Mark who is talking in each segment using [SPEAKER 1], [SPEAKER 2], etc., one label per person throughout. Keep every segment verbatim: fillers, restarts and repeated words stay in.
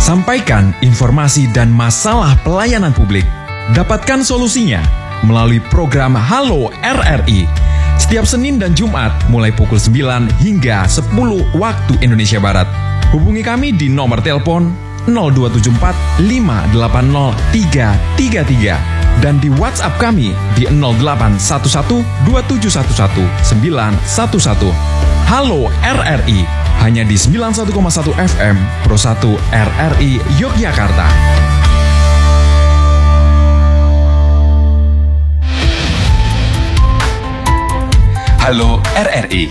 [SPEAKER 1] Sampaikan informasi dan masalah pelayanan publik. Dapatkan solusinya melalui program Halo R R I. Setiap Senin dan Jumat mulai pukul sembilan hingga sepuluh waktu Indonesia Barat. Hubungi kami di nomor telepon nol dua tujuh empat lima delapan nol tiga tiga tiga dan di WhatsApp kami di nol delapan satu satu dua tujuh satu satu sembilan satu satu. Halo R R I, hanya di sembilan puluh satu koma satu F M Pro satu R R I Yogyakarta. Halo R R I.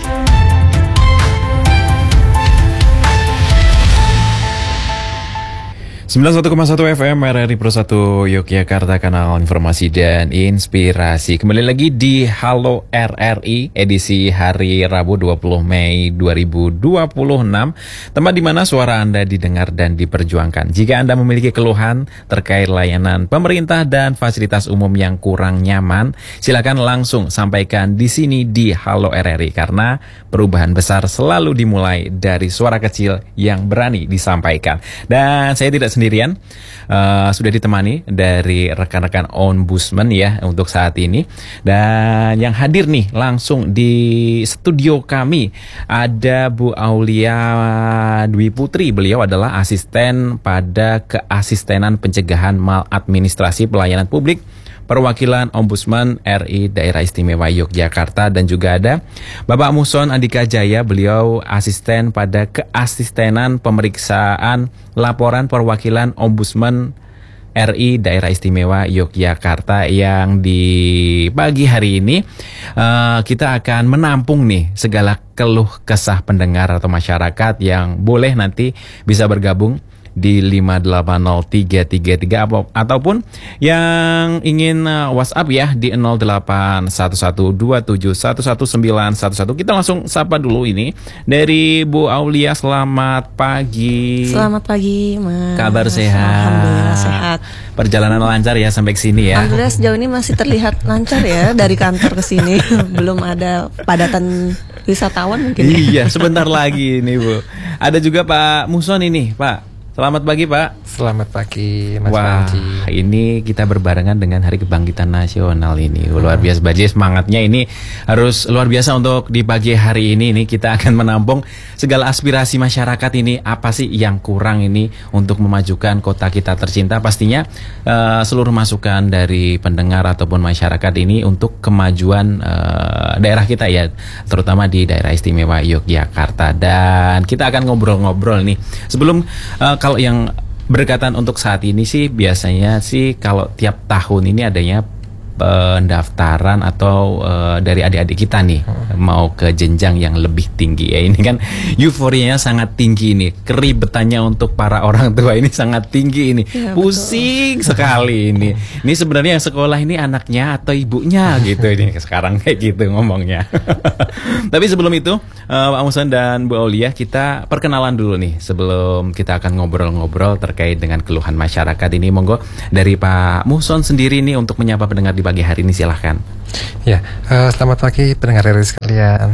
[SPEAKER 1] sembilan puluh satu koma satu F M R R I Pro satu Yogyakarta, kanal informasi dan inspirasi. Kembali lagi di Halo R R I edisi hari Rabu dua puluh Mei dua ribu dua puluh enam. Tempat di mana suara Anda didengar dan diperjuangkan. Jika Anda memiliki keluhan terkait layanan pemerintah dan fasilitas umum yang kurang nyaman, silakan langsung sampaikan di sini di Halo R R I, karena perubahan besar selalu dimulai dari suara kecil yang berani disampaikan. Dan saya tidak sendirian, uh, sudah ditemani dari rekan-rekan ombudsman ya untuk saat ini. Dan yang hadir nih langsung di studio kami ada Bu Aulia Dwi Putri. Beliau adalah asisten pada keasistenan pencegahan maladministrasi pelayanan publik Perwakilan Ombudsman R I Daerah Istimewa Yogyakarta. Dan juga ada Bapak Muson Andika Jaya, beliau asisten pada keasistenan pemeriksaan laporan perwakilan Ombudsman R I Daerah Istimewa Yogyakarta. Yang di pagi hari ini uh, kita akan menampung nih segala keluh kesah pendengar atau masyarakat yang boleh nanti bisa bergabung di lima delapan nol tiga tiga tiga ataupun yang ingin uh, WhatsApp ya di nol delapan satu satu dua tujuh satu satu sembilan satu satu. Kita langsung sapa dulu ini dari Bu Aulia. Selamat pagi.
[SPEAKER 2] Selamat pagi, Mas.
[SPEAKER 1] Kabar sehat?
[SPEAKER 2] Alhamdulillah sehat.
[SPEAKER 1] Perjalanan lancar ya sampai ke sini ya.
[SPEAKER 2] Alhamdulillah sejauh ini masih terlihat lancar ya dari kantor ke sini. Belum ada padatan wisatawan mungkin.
[SPEAKER 1] Iya, sebentar lagi ini Bu. Ada juga Pak Muson ini, Pak. Selamat pagi Pak.
[SPEAKER 3] Selamat pagi Mas
[SPEAKER 1] Wah,
[SPEAKER 3] Panji.
[SPEAKER 1] ini kita berbarengan dengan Hari Kebangkitan Nasional ini. Luar biasa, Baji, semangatnya ini harus luar biasa untuk di pagi hari ini. Ini kita akan menampung segala aspirasi masyarakat ini. Apa sih yang kurang ini untuk memajukan kota kita tercinta? Pastinya uh, seluruh masukan dari pendengar ataupun masyarakat ini untuk kemajuan uh, daerah kita ya, terutama di Daerah Istimewa Yogyakarta. Dan kita akan ngobrol-ngobrol nih. Sebelum uh, kalau yang berkaitan untuk saat ini sih biasanya sih kalau tiap tahun ini adanya pendaftaran atau uh, dari adik-adik kita nih hmm. mau ke jenjang yang lebih tinggi ya. Ini kan euforianya sangat tinggi ini, keribetannya untuk para orang tua ini sangat tinggi ini, ya, pusing betul. sekali ini. Ini sebenarnya yang sekolah ini anaknya atau ibunya gitu ini sekarang kayak gitu ngomongnya. Tapi sebelum itu uh, Pak Muson dan Bu Aulia, kita perkenalan dulu nih sebelum kita akan ngobrol-ngobrol terkait dengan keluhan masyarakat ini. Monggo dari Pak Muson sendiri nih untuk menyapa pendengar di pagi hari ini, silahkan.
[SPEAKER 3] Ya, uh, selamat pagi pendengar R R I sekalian.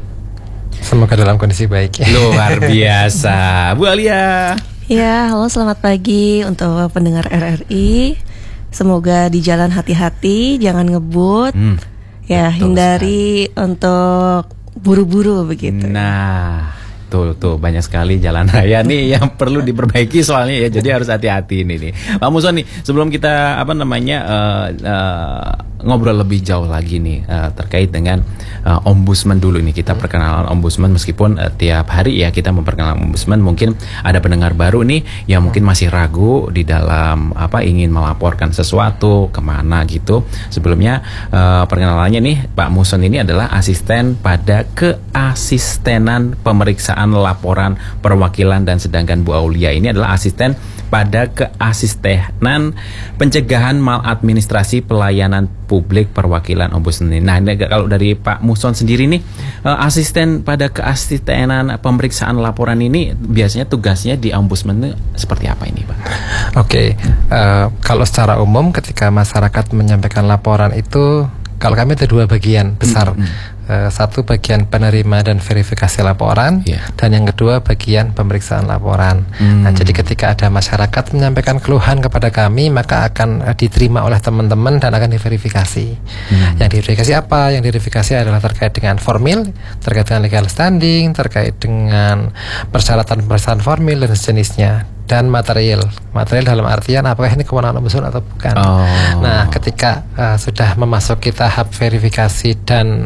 [SPEAKER 3] Semoga dalam kondisi baik ya.
[SPEAKER 1] Luar biasa. Bu Aulia.
[SPEAKER 2] Ya, halo selamat pagi untuk pendengar R R I. Semoga di jalan hati-hati, jangan ngebut. Hmm, ya, hindari sekali untuk buru-buru begitu.
[SPEAKER 1] Nah, Tuh, tuh banyak sekali jalan raya nih yang perlu diperbaiki soalnya ya, jadi harus hati-hati ini nih. Pak Muson nih, sebelum kita apa namanya uh, uh, ngobrol lebih jauh lagi nih uh, terkait dengan uh, ombudsman dulu nih, kita perkenalan ombudsman meskipun uh, tiap hari ya kita memperkenalkan ombudsman. Mungkin ada pendengar baru nih yang mungkin masih ragu di dalam apa ingin melaporkan sesuatu kemana gitu. Sebelumnya uh, perkenalannya nih, Pak Muson ini adalah asisten pada keasistenan pemeriksaan laporan perwakilan, dan sedangkan Bu Aulia ini adalah asisten pada keasistenan pencegahan maladministrasi pelayanan publik perwakilan ombudsman. Nah, kalau dari Pak Muson sendiri nih, asisten pada keasistenan pemeriksaan laporan ini biasanya tugasnya di ombudsman seperti apa ini, Pak?
[SPEAKER 3] Oke, okay. uh, kalau secara umum ketika masyarakat menyampaikan laporan itu, kalau kami ada dua bagian besar. Mm-hmm. uh, satu bagian penerima dan verifikasi laporan, yeah. dan yang kedua bagian pemeriksaan laporan. Hmm. Nah, jadi ketika ada masyarakat menyampaikan keluhan kepada kami, maka akan uh, diterima oleh teman-teman dan akan diverifikasi. Hmm. Yang diverifikasi apa? Yang diverifikasi adalah terkait dengan formil, terkait dengan legal standing, terkait dengan persyaratan-persyaratan formil dan sejenisnya. Dan material, material dalam artian apakah ini kewenangan ombudsman atau bukan. Oh. Nah, ketika uh, sudah memasuki tahap verifikasi dan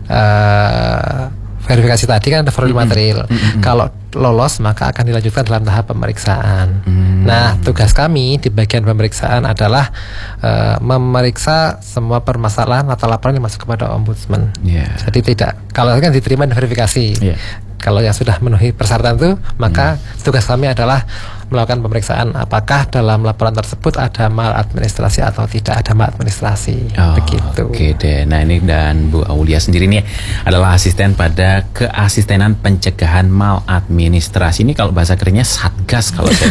[SPEAKER 3] uh, verifikasi tadi kan ada formil mm-hmm. material. Mm-hmm. Kalau lolos maka akan dilanjutkan dalam tahap pemeriksaan. Mm-hmm. Nah, tugas kami di bagian pemeriksaan adalah uh, memeriksa semua permasalahan atau laporan yang masuk kepada ombudsman. Yeah. Jadi tidak, kalau kan diterima dan verifikasi. Yeah. Kalau yang sudah memenuhi persyaratan itu, maka hmm. tugas kami adalah melakukan pemeriksaan apakah dalam laporan tersebut ada maladministrasi atau tidak ada maladministrasi. Oh, begitu.
[SPEAKER 1] Oke deh. Nah, ini dan Bu Aulia sendiri nih adalah asisten pada keasistenan pencegahan maladministrasi. Ini kalau bahasa kerennya Satgas kalau saya.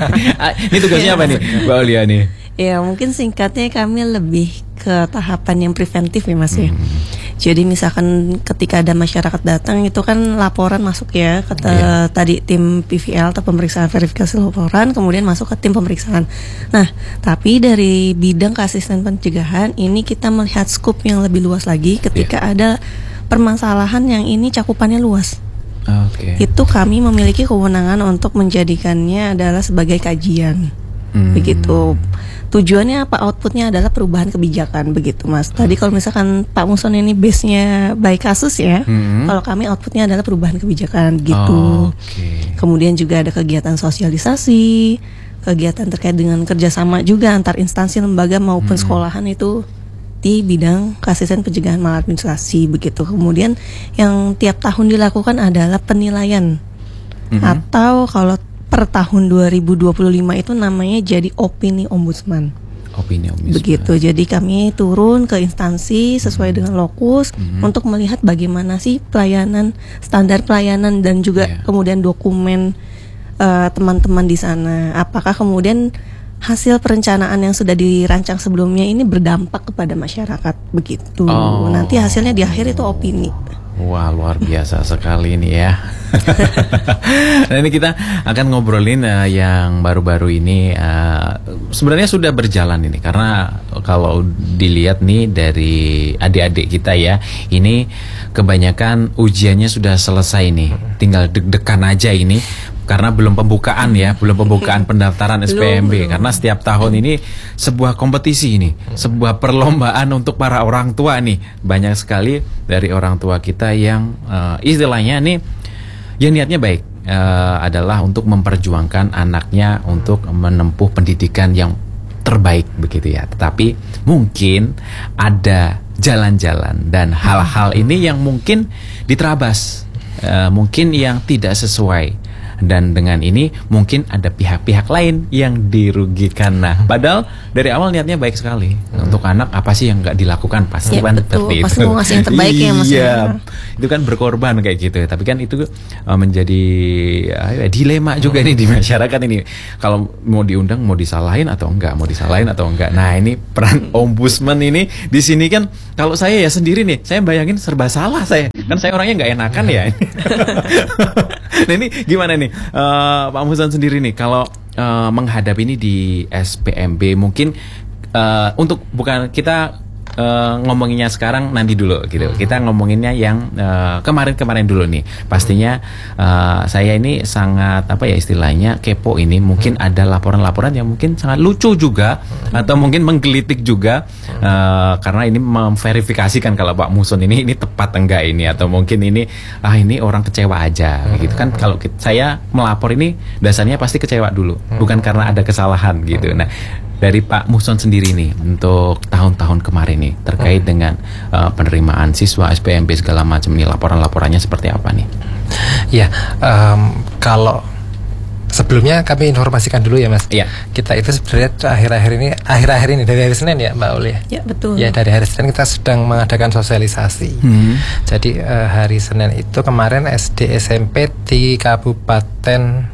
[SPEAKER 1] Ini tugasnya apa nih, Bu Aulia nih?
[SPEAKER 2] Ya, mungkin singkatnya kami lebih ke tahapan yang preventif ya Mas ya. Hmm. Jadi misalkan ketika ada masyarakat datang itu kan laporan masuk ya ke yeah. tadi tim P V L atau pemeriksaan verifikasi laporan, kemudian masuk ke tim pemeriksaan. Nah, tapi dari bidang keasisten pencegahan ini kita melihat skup yang lebih luas lagi ketika yeah. ada permasalahan yang ini cakupannya luas. Okay. Itu kami memiliki kewenangan untuk menjadikannya adalah sebagai kajian. Hmm. Begitu. Tujuannya apa? Outputnya adalah perubahan kebijakan, begitu Mas. Tadi kalau misalkan Pak Muson ini base-nya by kasus ya, hmm. kalau kami outputnya adalah perubahan kebijakan gitu. Oh, okay. Kemudian juga ada kegiatan sosialisasi, kegiatan terkait dengan kerjasama juga antar instansi lembaga maupun hmm. sekolahan itu di bidang keasisten pencegahan maladministrasi begitu. Kemudian yang tiap tahun dilakukan adalah penilaian hmm. atau kalau per tahun dua ribu dua puluh lima itu namanya jadi opini ombudsman. Opini ombudsman. Begitu. Jadi kami turun ke instansi sesuai dengan lokus mm-hmm. untuk melihat bagaimana sih pelayanan, standar pelayanan dan juga yeah. kemudian dokumen uh, teman-teman di sana. Apakah kemudian hasil perencanaan yang sudah dirancang sebelumnya ini berdampak kepada masyarakat begitu. Oh. Nanti hasilnya di akhir itu opini.
[SPEAKER 1] Wah, luar biasa sekali ini ya. Nah, ini kita akan ngobrolin uh, yang baru-baru ini uh, sebenarnya sudah berjalan ini, karena kalau dilihat nih dari adik-adik kita ya, ini kebanyakan ujiannya sudah selesai nih, tinggal deg-degan aja ini. Karena belum pembukaan ya, belum pembukaan pendaftaran S P M B. Karena setiap tahun ini sebuah kompetisi ini, sebuah perlombaan untuk para orang tua nih. Banyak sekali dari orang tua kita yang uh, istilahnya nih, yang niatnya baik, uh, adalah untuk memperjuangkan anaknya untuk menempuh pendidikan yang terbaik begitu ya. Tetapi mungkin ada jalan-jalan dan hal-hal ini yang mungkin diterabas, uh, mungkin yang tidak sesuai. Dan dengan ini mungkin ada pihak-pihak lain yang dirugikan. Nah, padahal dari awal niatnya baik sekali. Hmm. Untuk anak apa sih yang nggak dilakukan? Pasti
[SPEAKER 2] ya,
[SPEAKER 1] kan
[SPEAKER 2] seperti itu. Pasti mau ngasih yang terbaik ya Mas.
[SPEAKER 1] Iya, itu kan berkorban kayak gitu. Tapi kan itu uh, menjadi uh, dilema juga nih di masyarakat ini. Kalau mau diundang mau disalahin atau enggak? Mau disalahin atau enggak? Nah, ini peran ombudsman ini di sini kan kalau saya ya sendiri nih, saya bayangin serba salah saya. Kan saya orangnya nggak enakan ya. Nah, ini gimana nih? Uh, Pak Muson sendiri nih kalau uh, menghadapi ini di S P M B, mungkin uh, untuk bukan kita uh, ngomonginnya sekarang, nanti dulu gitu. Kita ngomonginnya yang uh, kemarin-kemarin dulu nih. Pastinya uh, saya ini sangat apa ya istilahnya kepo ini. Mungkin ada laporan-laporan yang mungkin sangat lucu juga atau mungkin menggelitik juga uh, karena ini memverifikasikan kalau Pak Muson ini ini tepat enggak ini, atau mungkin ini ah ini orang kecewa aja gitu kan. Kalau kita, saya melapor ini dasarnya pasti kecewa dulu, bukan karena ada kesalahan gitu. Nah, dari Pak Muson sendiri nih untuk tahun-tahun kemarin nih terkait hmm. dengan uh, penerimaan siswa S P M B segala macam ini, laporan-laporannya seperti apa nih?
[SPEAKER 3] Ya, um, kalau sebelumnya kami informasikan dulu ya Mas.
[SPEAKER 1] Iya.
[SPEAKER 3] Kita itu sebenarnya akhir-akhir ini, akhir-akhir ini dari hari Senin ya Mbak Uli.
[SPEAKER 2] Ya betul.
[SPEAKER 3] Ya dari hari Senin kita sedang mengadakan sosialisasi. Hmm. Jadi uh, hari Senin itu kemarin S D S M P di Kabupaten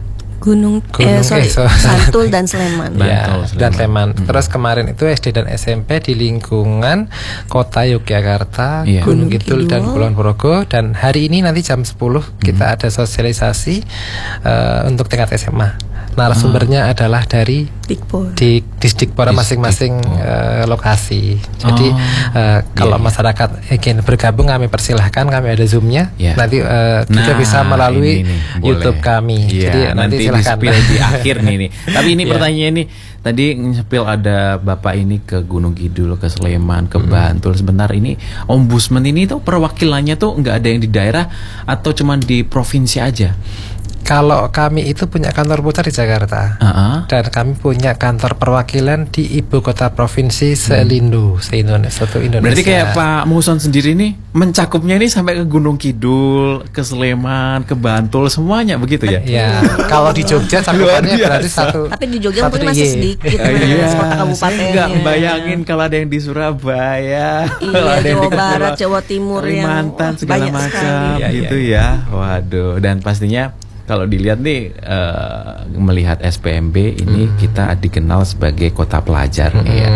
[SPEAKER 2] Gunung,
[SPEAKER 3] Gunung
[SPEAKER 2] eh sorry,
[SPEAKER 3] eh, so-
[SPEAKER 2] Bantul dan Sleman.
[SPEAKER 3] Ya,
[SPEAKER 1] Bantul, Sleman.
[SPEAKER 3] dan Sleman.
[SPEAKER 1] Hmm.
[SPEAKER 3] Terus kemarin itu S D dan S M P di lingkungan Kota Yogyakarta,
[SPEAKER 1] Iya.
[SPEAKER 3] Gunung
[SPEAKER 2] Gunung
[SPEAKER 3] Kidul dan
[SPEAKER 2] Kidul.
[SPEAKER 3] Kulon Progo. Dan hari ini nanti jam sepuluh kita ada sosialisasi uh, untuk tingkat S M A. Narasumbernya adalah dari
[SPEAKER 2] Dikpol.
[SPEAKER 3] di Disdikpora masing-masing uh, lokasi. Jadi
[SPEAKER 1] Oh,
[SPEAKER 3] uh, kalau
[SPEAKER 1] iya, iya.
[SPEAKER 3] masyarakat ingin bergabung, kami persilahkan, kami ada zoomnya.
[SPEAKER 1] Iya.
[SPEAKER 3] Nanti uh, juga
[SPEAKER 1] Nah,
[SPEAKER 3] bisa melalui
[SPEAKER 1] ini nih, boleh.
[SPEAKER 3] YouTube kami.
[SPEAKER 1] Iya,
[SPEAKER 3] Jadi nanti
[SPEAKER 1] nanti
[SPEAKER 3] silahkan.
[SPEAKER 1] di-spill di akhir nih nih. Tapi ini
[SPEAKER 3] Iya.
[SPEAKER 1] pertanyaan ini tadi nge-spill ada Bapak ini ke Gunung Kidul, ke Sleman, ke Bantul. Sebentar, ini ombudsman ini tuh perwakilannya tuh nggak ada yang di daerah atau cuman di provinsi aja?
[SPEAKER 3] Kalau kami itu punya kantor pusat di Jakarta.
[SPEAKER 1] Uh-uh.
[SPEAKER 3] Dan kami punya kantor perwakilan di ibu kota provinsi se-Indo, se-Indonesia, satu Indonesia.
[SPEAKER 1] Berarti kayak Pak Muson sendiri nih mencakupnya ini sampai ke Gunung Kidul, ke Sleman, ke Bantul, semuanya begitu ya?
[SPEAKER 3] Ya, kalau di Jogja cakupannya berarti satu.
[SPEAKER 2] Tapi di Jogja
[SPEAKER 3] satu
[SPEAKER 2] mungkin
[SPEAKER 3] D I
[SPEAKER 2] masih
[SPEAKER 3] Y.
[SPEAKER 2] sedikit
[SPEAKER 1] Oh,
[SPEAKER 2] Mas,
[SPEAKER 1] iya,
[SPEAKER 2] kota
[SPEAKER 1] saya
[SPEAKER 2] kabupatennya.
[SPEAKER 1] nggak bayangin kalau ada yang di Surabaya, kalau
[SPEAKER 2] Iya,
[SPEAKER 1] ada yang
[SPEAKER 2] Jawa
[SPEAKER 1] di
[SPEAKER 2] Barat,
[SPEAKER 1] Kepulauan
[SPEAKER 2] Jawa Timur yang
[SPEAKER 1] Kalimantan
[SPEAKER 2] wah,
[SPEAKER 1] segala
[SPEAKER 2] banyak
[SPEAKER 1] macam
[SPEAKER 2] sekali.
[SPEAKER 3] Iya,
[SPEAKER 1] gitu
[SPEAKER 3] iya,
[SPEAKER 1] ya. Waduh, dan pastinya kalau dilihat nih eh, melihat S P M B ini kita dikenal sebagai kota pelajar nih ya.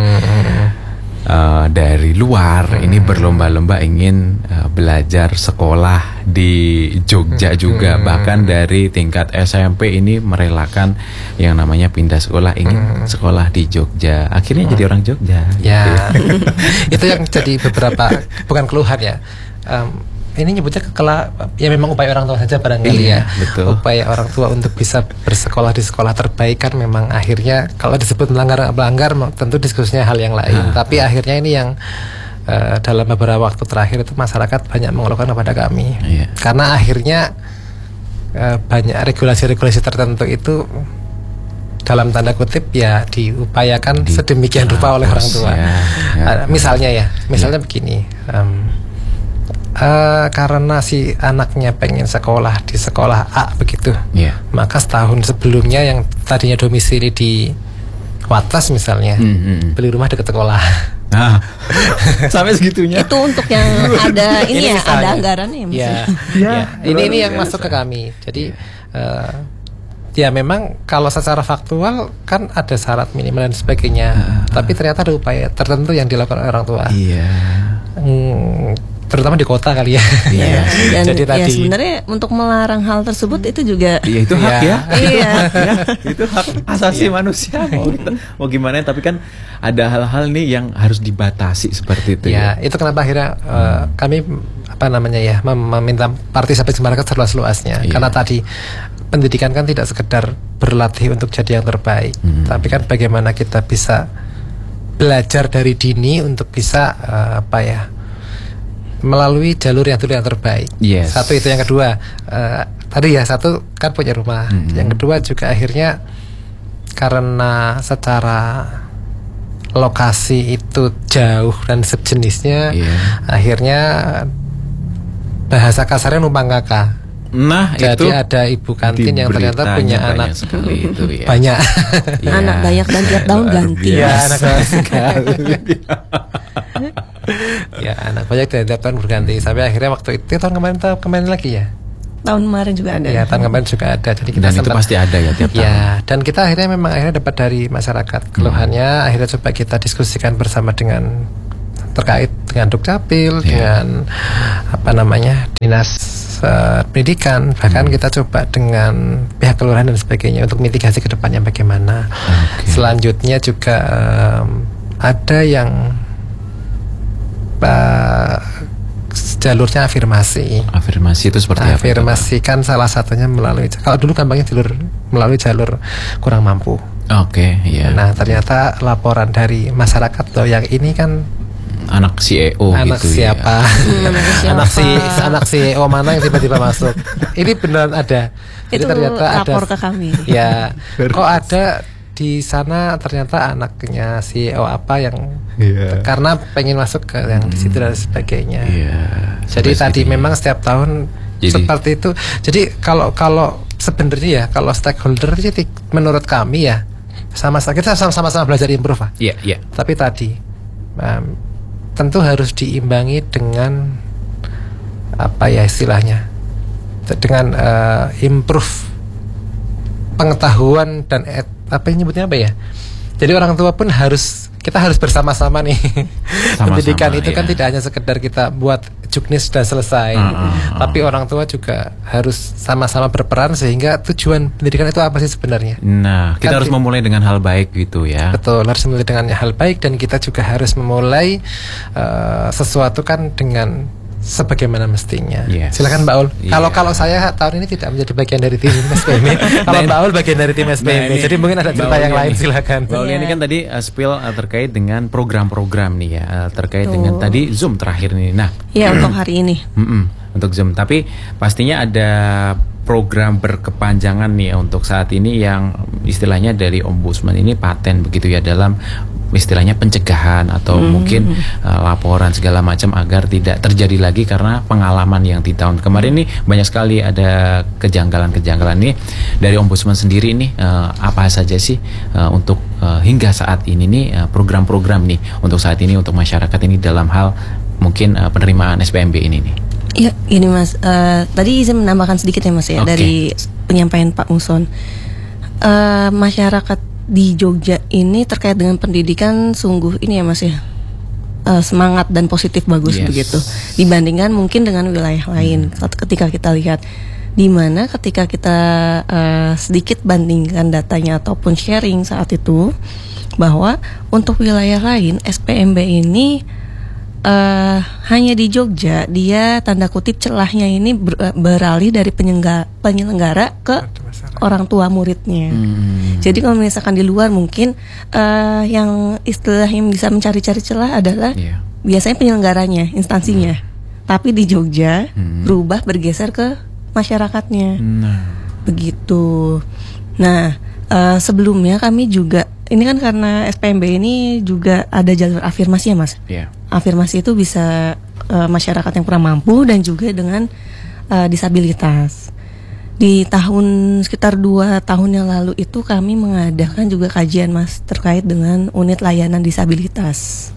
[SPEAKER 1] Eh, dari luar ini berlomba-lomba ingin eh, belajar sekolah di Jogja juga, bahkan dari tingkat S M P ini merelakan yang namanya pindah sekolah, ingin sekolah di Jogja, akhirnya jadi orang Jogja.
[SPEAKER 3] Ya, itu yang jadi beberapa bukan keluhan ya. Em, ini nyebutnya kekela, ya memang upaya orang tua saja barangkali
[SPEAKER 1] Iya,
[SPEAKER 3] ya.
[SPEAKER 1] betul.
[SPEAKER 3] Upaya orang tua untuk bisa bersekolah di sekolah terbaik kan memang akhirnya kalau disebut melanggar melanggar tentu diskusinya hal yang lain. Tapi akhirnya ini yang uh, dalam beberapa waktu terakhir itu masyarakat banyak mengeluhkan kepada kami.
[SPEAKER 1] Iya.
[SPEAKER 3] Karena akhirnya uh, banyak regulasi-regulasi tertentu itu dalam tanda kutip ya diupayakan
[SPEAKER 1] Di-
[SPEAKER 3] sedemikian rupa oleh orang tua.
[SPEAKER 1] ya, ya.
[SPEAKER 3] Uh, misalnya ya, misalnya begini. Um, Uh, karena si anaknya pengen sekolah di sekolah A begitu,
[SPEAKER 1] Iya.
[SPEAKER 3] maka setahun sebelumnya yang tadinya domisili di Wates misalnya,
[SPEAKER 1] Hmm, hmm, hmm.
[SPEAKER 3] beli rumah dekat sekolah.
[SPEAKER 1] Nah, sampai segitunya.
[SPEAKER 2] Itu untuk yang ada ini, ya,
[SPEAKER 3] misalnya.
[SPEAKER 2] ada anggarannya ya. Mas?
[SPEAKER 3] Ya,
[SPEAKER 1] Ya,
[SPEAKER 3] ya. Ini
[SPEAKER 1] luar
[SPEAKER 3] ini yang
[SPEAKER 1] biasa.
[SPEAKER 3] masuk ke kami. Jadi uh, ya memang kalau secara faktual kan ada syarat minimal dan sebagainya, tapi ternyata ada upaya tertentu yang dilakukan oleh orang tua.
[SPEAKER 1] Iya.
[SPEAKER 3] Hmm, terutama di kota kali ya.
[SPEAKER 1] Iya.
[SPEAKER 2] Dan
[SPEAKER 3] Jadi
[SPEAKER 2] ya
[SPEAKER 3] tadi
[SPEAKER 2] sebenarnya untuk melarang hal tersebut itu juga
[SPEAKER 1] Iya, itu hak
[SPEAKER 3] Iya.
[SPEAKER 1] ya.
[SPEAKER 2] Iya.
[SPEAKER 1] Ya, itu hak asasi manusia. Mau, kita- mau gimana? Tapi kan ada hal-hal nih yang harus dibatasi seperti itu.
[SPEAKER 3] Ya, itu kenapa akhirnya uh, kami apa namanya ya mem- meminta partisipasi masyarakat seluas-luasnya.
[SPEAKER 1] Iya.
[SPEAKER 3] Karena tadi pendidikan kan tidak sekedar berlatih untuk jadi yang terbaik,
[SPEAKER 1] Hmm.
[SPEAKER 3] tapi kan bagaimana kita bisa belajar dari dini untuk bisa uh, apa ya melalui jalur yang dulu yang terbaik.
[SPEAKER 1] Yes.
[SPEAKER 3] Satu itu, yang kedua uh, tadi ya satu kan punya rumah,
[SPEAKER 1] Hmm.
[SPEAKER 3] yang kedua juga akhirnya karena secara lokasi itu jauh dan sejenisnya,
[SPEAKER 1] Iya.
[SPEAKER 3] akhirnya bahasa kasarnya numpang kakak.
[SPEAKER 1] Nah,
[SPEAKER 3] Jadi
[SPEAKER 1] itu
[SPEAKER 3] ada ibu kantin
[SPEAKER 1] di
[SPEAKER 3] yang ternyata
[SPEAKER 1] beritanya
[SPEAKER 3] punya
[SPEAKER 1] banyak
[SPEAKER 3] anak
[SPEAKER 1] sekali itu ya.
[SPEAKER 3] banyak.
[SPEAKER 1] Iya.
[SPEAKER 2] Anak banyak dan tiap tahun
[SPEAKER 1] Luar
[SPEAKER 2] ganti.
[SPEAKER 3] Ya,
[SPEAKER 1] biasa.
[SPEAKER 3] anak banyak sekali. Ya, anak banyak dan tiap tahun berganti. Sampai akhirnya waktu itu tahun kemarin tahun kemarin lagi ya.
[SPEAKER 2] Tahun kemarin juga ada.
[SPEAKER 3] Ya, tahun kemarin juga ada. Jadi kita
[SPEAKER 1] Dan itu
[SPEAKER 3] sempat-
[SPEAKER 1] pasti ada ya tiap tahun.
[SPEAKER 3] Ya, dan kita akhirnya memang akhirnya dapat dari masyarakat keluhannya,
[SPEAKER 1] Hmm.
[SPEAKER 3] akhirnya coba kita diskusikan bersama dengan terkait dengan Dukcapil,
[SPEAKER 1] Ya.
[SPEAKER 3] dengan apa namanya dinas eh, pendidikan, bahkan
[SPEAKER 1] Hmm.
[SPEAKER 3] kita coba dengan pihak kelurahan dan sebagainya untuk mitigasi ke depannya bagaimana.
[SPEAKER 1] Oke.
[SPEAKER 3] Selanjutnya juga em, ada yang eh, jalurnya afirmasi.
[SPEAKER 1] Afirmasi itu seperti apa? itu,
[SPEAKER 3] Afirmasi kan salah satunya melalui, kalau dulu gampangnya jalur melalui jalur kurang mampu.
[SPEAKER 1] Pak? Oke, iya.
[SPEAKER 3] Nah, ternyata laporan dari masyarakat loh yang ini kan
[SPEAKER 1] Anak C E O
[SPEAKER 3] anak
[SPEAKER 1] gitu
[SPEAKER 3] siapa?
[SPEAKER 2] Hmm, anak siapa?
[SPEAKER 3] anak si anak C E O mana yang tiba-tiba masuk? Ini beneran ada. Jadi
[SPEAKER 2] Itu
[SPEAKER 3] ternyata ada.
[SPEAKER 2] lapor ke kami.
[SPEAKER 3] Ya, kok ada di sana ternyata anaknya C E O apa yang
[SPEAKER 1] Iya.
[SPEAKER 3] karena pengen masuk ke yang di situ dan sebagainya.
[SPEAKER 1] Iya.
[SPEAKER 3] Jadi
[SPEAKER 1] Sampai
[SPEAKER 3] tadi
[SPEAKER 1] segitunya.
[SPEAKER 3] memang setiap tahun
[SPEAKER 1] Jadi-
[SPEAKER 3] seperti itu. Jadi kalau kalau sebenarnya ya kalau stakeholder jadi menurut kami ya sama kita sama-sama belajar improve Pak.
[SPEAKER 1] Iya, iya.
[SPEAKER 3] Tapi tadi um, tentu harus diimbangi dengan apa ya istilahnya dengan uh, improve pengetahuan dan et, apa yang nyebutnya apa ya? Jadi orang tua pun harus, kita harus bersama-sama nih. Sama-sama, pendidikan itu ya. Kan tidak hanya sekedar kita buat juknis sudah selesai, uh, uh, uh. tapi orang tua juga harus sama-sama berperan sehingga tujuan pendidikan itu apa sih sebenarnya.
[SPEAKER 1] Nah, kita kan harus memulai dengan hal baik gitu ya.
[SPEAKER 3] Betul, harus memulai dengan hal baik, dan kita juga harus memulai uh, sesuatu kan dengan sebagaimana mestinya. Yes. Silakan Mbak Ul. Yeah. Kalau kalau saya tahun ini tidak menjadi bagian dari tim S P M B. Kalau Mbak Ul bagian dari tim S P M B. Nah, jadi mungkin ada cerita yang lain, silakan.
[SPEAKER 1] Mbak Ul ini kan tadi uh, spill uh, terkait dengan program-program nih ya, uh, terkait Tuh. dengan tadi Zoom terakhir nih. Nah,
[SPEAKER 2] ya untuk hari ini.
[SPEAKER 1] Untuk Zoom, tapi pastinya ada program berkepanjangan nih untuk saat ini yang istilahnya dari Ombudsman ini paten begitu ya, dalam istilahnya pencegahan atau hmm. mungkin uh, laporan segala macam agar tidak terjadi lagi, karena pengalaman yang di tahun kemarin nih banyak sekali ada kejanggalan-kejanggalan nih. Dari Ombudsman sendiri nih uh, apa saja sih uh, untuk uh, hingga saat ini nih uh, program-program nih untuk saat ini untuk masyarakat ini dalam hal mungkin uh, penerimaan S P M B ini nih.
[SPEAKER 2] Ya, ini Mas, uh, tadi izin menambahkan sedikit ya Mas ya, okay. dari penyampaian Pak Muson. Uh, masyarakat di Jogja ini terkait dengan pendidikan sungguh ini ya Mas ya, uh, semangat dan positif bagus yes. begitu dibandingkan mungkin dengan wilayah lain. hmm. Ketika kita lihat di mana ketika kita uh, sedikit bandingkan datanya ataupun sharing saat itu, bahwa untuk wilayah lain S P M B ini uh, hanya di Jogja dia tanda kutip celahnya ini ber, beralih dari penyelenggara, penyelenggara ke orang tua muridnya. Hmm. Jadi kalau misalkan di luar mungkin uh, yang istilah yang bisa mencari-cari celah adalah yeah. biasanya penyelenggaranya, instansinya. Hmm. Tapi di Jogja hmm. berubah bergeser ke masyarakatnya. Nah. Begitu. Nah, uh, sebelumnya kami juga ini kan karena S P M B ini juga ada jalur afirmasi ya Mas. Yeah. Afirmasi itu bisa uh, masyarakat yang kurang mampu dan juga dengan uh, disabilitas. Di tahun sekitar dua tahun yang lalu itu kami mengadakan juga kajian Mas terkait dengan unit layanan disabilitas.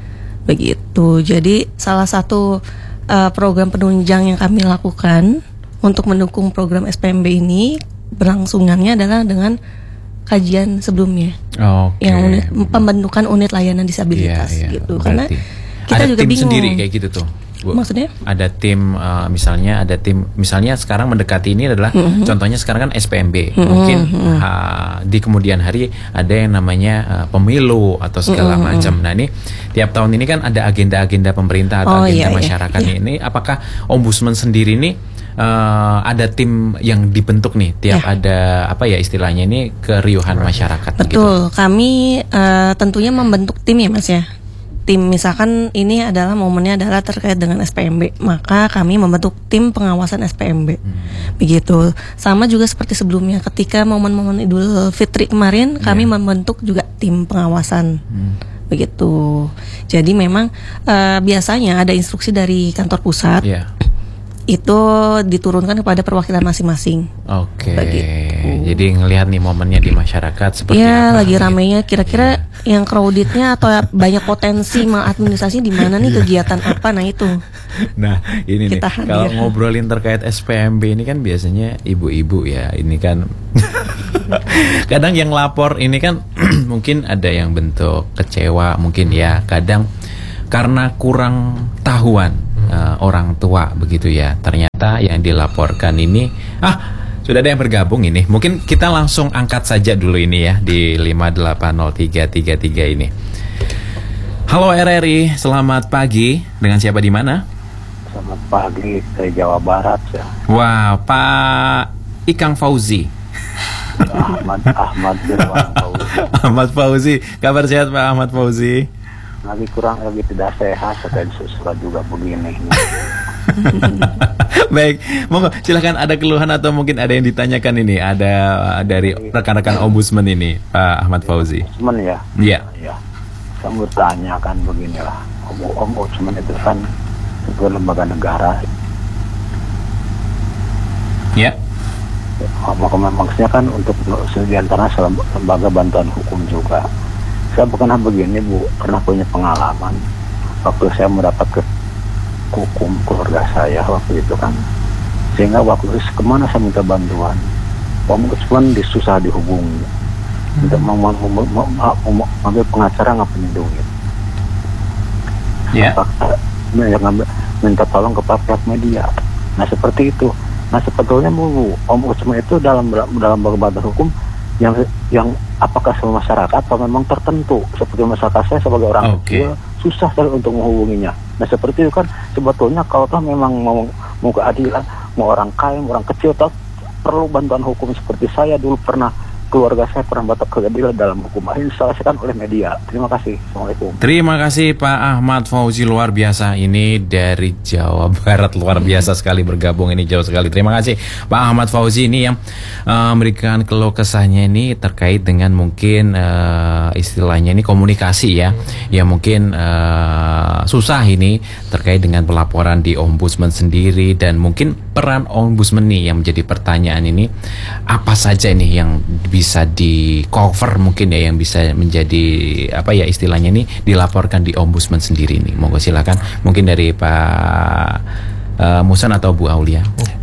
[SPEAKER 2] Begitu. Jadi salah satu uh, program penunjang yang kami lakukan untuk mendukung program S P M B ini berlangsungannya adalah dengan kajian sebelumnya. Okay. Yang unit, pembentukan unit layanan disabilitas yeah, yeah. gitu. Berarti karena kita
[SPEAKER 1] ada
[SPEAKER 2] juga
[SPEAKER 1] tim
[SPEAKER 2] bingung
[SPEAKER 1] sendiri kayak gitu tuh. Bu.
[SPEAKER 2] Maksudnya?
[SPEAKER 1] Ada tim, uh, misalnya ada tim, misalnya sekarang mendekati ini adalah, mm-hmm. contohnya sekarang kan S P M B, mm-hmm. mungkin ha, di kemudian hari ada yang namanya uh, pemilu atau segala mm-hmm. macam. Nah ini tiap tahun ini kan ada agenda-agenda pemerintah atau oh, agenda iya, masyarakat iya. Ini, apakah Ombudsman sendiri nih uh, ada tim yang dibentuk nih tiap ya. Ada apa ya istilahnya ini keriuhan masyarakat?
[SPEAKER 2] Betul, gitu. Kami uh, tentunya membentuk tim ya Mas ya. Tim misalkan ini adalah momennya adalah terkait dengan S P M B, maka kami membentuk tim pengawasan S P M B. Hmm. Begitu. Sama juga seperti sebelumnya ketika momen-momen Idul Fitri kemarin yeah. kami membentuk juga tim pengawasan. Hmm. Begitu. Jadi memang uh, biasanya ada instruksi dari kantor pusat. Yeah. Itu diturunkan kepada perwakilan masing-masing.
[SPEAKER 1] Oke. Okay. Jadi ngelihat nih momennya di masyarakat seperti
[SPEAKER 2] ya,
[SPEAKER 1] apa?
[SPEAKER 2] Lagi ramainya kira-kira yeah. yang crowdednya atau banyak potensi maladministrasi di mana nih kegiatan apa, nah itu.
[SPEAKER 1] Nah ini kita nih kalau ngobrolin terkait S P M B ini kan biasanya ibu-ibu ya, ini kan kadang yang lapor ini kan mungkin ada yang bentuk kecewa mungkin ya, kadang karena kurang tahuan uh, orang tua begitu ya. Ternyata yang dilaporkan ini ah sudah ada yang bergabung ini. Mungkin kita langsung angkat saja dulu ini ya di lima delapan nol tiga tiga tiga ini. Halo R R I, selamat pagi. Dengan siapa di mana?
[SPEAKER 4] Selamat pagi, dari Jawa Barat ya.
[SPEAKER 1] Wah, Pak Ikang Fauzi.
[SPEAKER 4] Ahmad Ahmad Fauzi.
[SPEAKER 1] Ahmad Fauzi, kabar sehat Pak Ahmad Fauzi?
[SPEAKER 4] Lagi kurang, lagi tidak sehat, saya suka juga begini.
[SPEAKER 1] Baik, monggo silakan, ada keluhan atau mungkin ada yang ditanyakan ini, ada dari rekan-rekan Ombudsman ini, Pak Ahmad Fauzi.
[SPEAKER 4] Ombudsman ya?
[SPEAKER 1] Iya.
[SPEAKER 4] Ya. Saya mau tanyakan beginilah, Ombudsman itu kan sebuah lembaga negara.
[SPEAKER 1] Ya.
[SPEAKER 4] Maksudnya kan untuk diantara lembaga bantuan hukum juga. Saya pernah begini Bu, pernah punya pengalaman waktu saya mendapat ke hukum keluarga saya waktu itu kan, sehingga waktu itu kemana saya minta bantuan ombudsman disusah dihubungi. Untuk mengambil pengacara ngapain duit.
[SPEAKER 1] Ya.
[SPEAKER 4] Ngambil, minta tolong ke pihak media. Nah seperti itu. Nah sebetulnya Bu, ombudsman itu dalam dalam badan hukum yang yang apakah semua masyarakat atau memang tertentu, seperti masyarakat saya sebagai orang
[SPEAKER 1] okay.
[SPEAKER 4] kecil susah sekali untuk menghubunginya. Nah seperti itu kan sebetulnya kalau toh memang mau mau keadilan, mau orang kaya, mau orang kecil, toh perlu bantuan hukum seperti saya dulu pernah. Keluarga saya pernah mendapat keadilan dalam hukum, akhirnya diselesaikan oleh media. Terima kasih. Assalamualaikum.
[SPEAKER 1] Terima kasih Pak Ahmad Fauzi, luar biasa ini dari Jawa Barat, luar biasa sekali bergabung ini, jauh sekali. Terima kasih Pak Ahmad Fauzi ini yang uh, memberikan keluh kesahnya ini terkait dengan mungkin uh, istilahnya ini komunikasi ya, yang mungkin uh, susah ini terkait dengan pelaporan di ombudsman sendiri, dan mungkin peran ombudsman nih yang menjadi pertanyaan ini, apa saja nih yang bisa di cover mungkin ya, yang bisa menjadi apa ya istilahnya ini dilaporkan di ombudsman sendiri nih. Monggo silakan mungkin dari Pak uh, Musan atau Bu Aulia.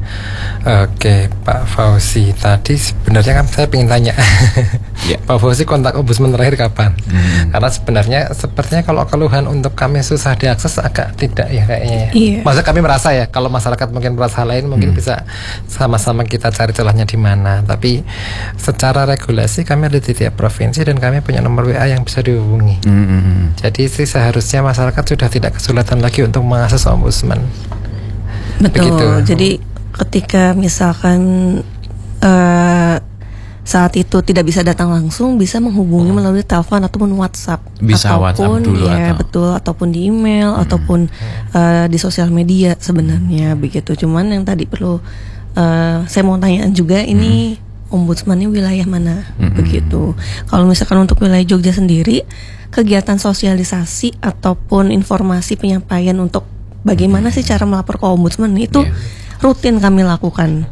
[SPEAKER 3] Oke, Pak Fauzi, tadi sebenarnya kan saya ingin tanya yeah. Pak Fauzi kontak ombudsman terakhir kapan? Hmm. Karena sebenarnya sepertinya kalau keluhan untuk kami susah diakses agak tidak ya kayaknya ya. Yeah. Maksudnya kami merasa ya, kalau masyarakat mungkin merasa lain mungkin hmm. bisa sama-sama kita cari celahnya di mana. Tapi secara regulasi kami ada di tiap provinsi dan kami punya nomor W A yang bisa dihubungi. Hmm. Jadi sih seharusnya masyarakat sudah tidak kesulitan lagi untuk mengakses ombudsman.
[SPEAKER 2] Betul. Begitu. Jadi ketika misalkan uh, saat itu tidak bisa datang langsung, bisa menghubungi oh. melalui telepon ataupun WhatsApp,
[SPEAKER 1] bisa
[SPEAKER 2] ataupun
[SPEAKER 1] WhatsApp dulu
[SPEAKER 2] ya
[SPEAKER 1] atau?
[SPEAKER 2] betul, ataupun di email hmm. ataupun uh, di sosial media sebenarnya begitu. Cuman yang tadi perlu uh, saya mau tanyaan juga, ini hmm. ombudsmannya wilayah mana hmm. begitu. Kalau misalkan untuk wilayah Jogja sendiri, kegiatan sosialisasi ataupun informasi penyampaian untuk bagaimana hmm. sih cara melapor ke ombudsman itu yeah. rutin kami lakukan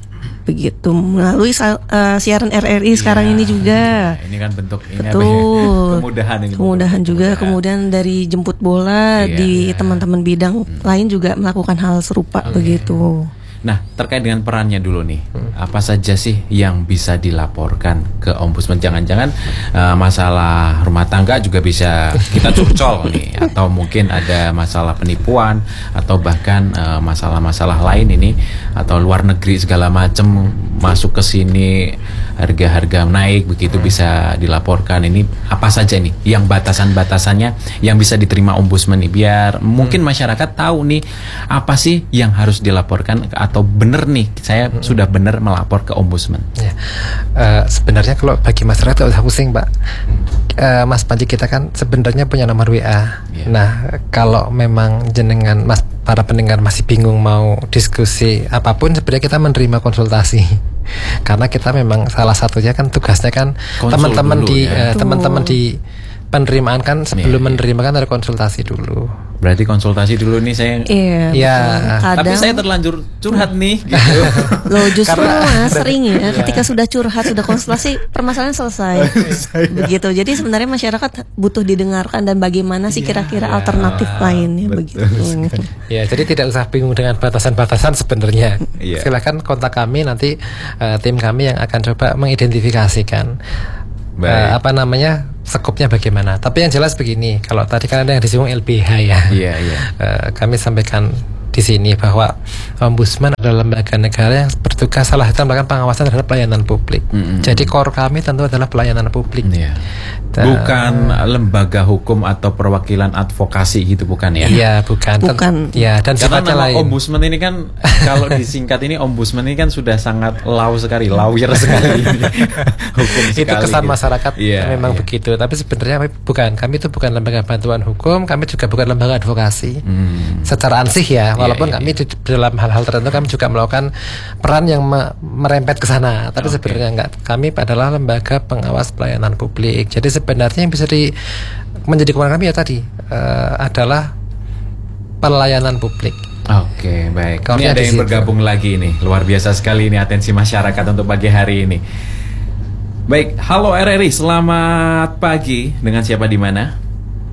[SPEAKER 2] begitu melalui uh, siaran R R I yeah. sekarang ini juga.
[SPEAKER 1] Ini kan bentuk ini
[SPEAKER 2] betul.
[SPEAKER 1] Apa ya? kemudahan ini.
[SPEAKER 2] Kemudahan juga, kemudahan. kemudian dari jemput bola yeah, di yeah. teman-teman bidang hmm. lain juga melakukan hal serupa okay. begitu.
[SPEAKER 1] Nah, terkait dengan perannya dulu nih, hmm. apa saja sih yang bisa dilaporkan ke ombudsman? Jangan-jangan uh, masalah rumah tangga juga bisa kita curcol nih, atau mungkin ada masalah penipuan, atau bahkan uh, masalah-masalah lain ini, atau luar negeri segala macam masuk ke sini, harga-harga naik begitu hmm. bisa dilaporkan. Ini apa saja nih yang batasan-batasannya yang bisa diterima ombudsman nih, biar mungkin hmm. masyarakat tahu nih apa sih yang harus dilaporkan, atau benar nih saya hmm. sudah benar melapor ke ombudsman. Ya.
[SPEAKER 3] Uh, sebenarnya kalau bagi masyarakat tidak usah pusing, Pak. Uh, Mas Panji kita kan sebenarnya punya nomor W A. Ya. Nah, kalau memang jenengan Mas para pendengar masih bingung mau diskusi apapun, sebenarnya kita menerima konsultasi. Karena kita memang salah satunya kan tugasnya kan teman-teman di ya. uh, teman-teman di penerimaan kan sebelum yeah. menerima kan ada konsultasi dulu.
[SPEAKER 1] Berarti konsultasi dulu nih saya.
[SPEAKER 2] Iya.
[SPEAKER 3] Ya.
[SPEAKER 1] Tapi saya terlanjur curhat nih. Gitu.
[SPEAKER 2] Loh justru mas sering ya ketika sudah curhat sudah konsultasi permasalahan selesai. Begitu. Jadi sebenarnya masyarakat butuh didengarkan dan bagaimana sih kira-kira ya, alternatif lainnya begitu.
[SPEAKER 3] Ya jadi tidak usah bingung dengan batasan-batasan sebenarnya. Ya. Silakan kontak kami nanti uh, tim kami yang akan coba mengidentifikasikan. Uh, apa namanya sekupnya bagaimana. Tapi yang jelas begini, kalau tadi kan ada yang disinggung L B H ya.
[SPEAKER 1] Iya, iya.
[SPEAKER 3] Uh, kami sampaikan di sini bahwa ombudsman adalah lembaga negara yang bertugas salah satu melakukan pengawasan terhadap pelayanan publik. Mm-hmm. Jadi core kami tentu adalah pelayanan publik.
[SPEAKER 1] Yeah. Dan, bukan lembaga hukum atau perwakilan advokasi gitu, bukan ya?
[SPEAKER 3] Iya, bukan.
[SPEAKER 2] Bukan.
[SPEAKER 3] Ya, dan
[SPEAKER 1] karena nama
[SPEAKER 3] lain.
[SPEAKER 1] ombudsman ini kan kalau disingkat ini ombudsman ini kan sudah sangat law sekali, lawyer sekali. Hukum sekali.
[SPEAKER 3] Itu kesan gitu. Masyarakat yeah, memang yeah. begitu. Tapi sebenarnya bukan. Kami itu bukan lembaga bantuan hukum, kami juga bukan lembaga advokasi. Hmm. Secara ansih ya. Walaupun yeah, yeah, kami yeah. dalam hal-hal tertentu kami juga melakukan peran yang me- merempet ke sana, tapi okay. sebenarnya enggak. Kami adalah lembaga pengawas pelayanan publik. Jadi sebenarnya yang bisa di menjadi kewenangan kami ya tadi uh, adalah pelayanan publik.
[SPEAKER 1] Oke, okay, baik.
[SPEAKER 3] Kalo
[SPEAKER 1] ini ada yang bergabung lagi nih. Luar biasa sekali ini atensi masyarakat untuk pagi hari ini. Baik, halo R R I, selamat pagi. Dengan siapa di mana?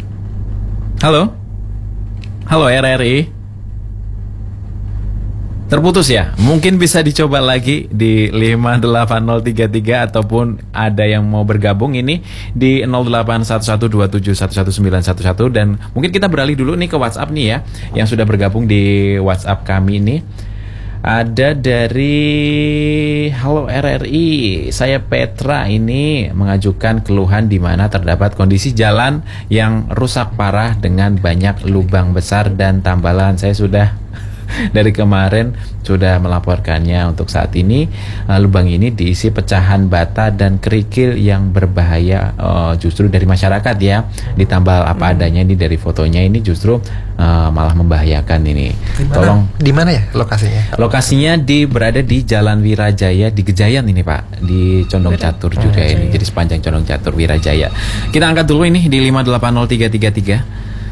[SPEAKER 1] Halo? Halo R R I. Terputus ya? Mungkin bisa dicoba lagi di lima delapan nol tiga tiga ataupun ada yang mau bergabung ini di nol delapan satu satu dua tujuh satu satu sembilan satu satu. Dan mungkin kita beralih dulu nih ke WhatsApp nih ya, yang sudah bergabung di WhatsApp kami ini. Ada dari Halo R R I, saya Petra ini mengajukan keluhan di mana terdapat kondisi jalan yang rusak parah dengan banyak lubang besar dan tambalan. Saya sudah dari kemarin sudah melaporkannya. Untuk saat ini uh, lubang ini diisi pecahan bata dan kerikil yang berbahaya, uh, justru dari masyarakat ya. Ditambal apa adanya ini dari fotonya ini justru uh, malah membahayakan ini.
[SPEAKER 3] Dimana?
[SPEAKER 1] Tolong
[SPEAKER 3] Di mana ya lokasinya?
[SPEAKER 1] Lokasinya di berada di Jalan Wirajaya di Gejayan ini Pak, di Condong Catur juga ini. Jadi sepanjang Condong Catur Wirajaya. Kita angkat dulu ini di lima delapan nol tiga tiga tiga.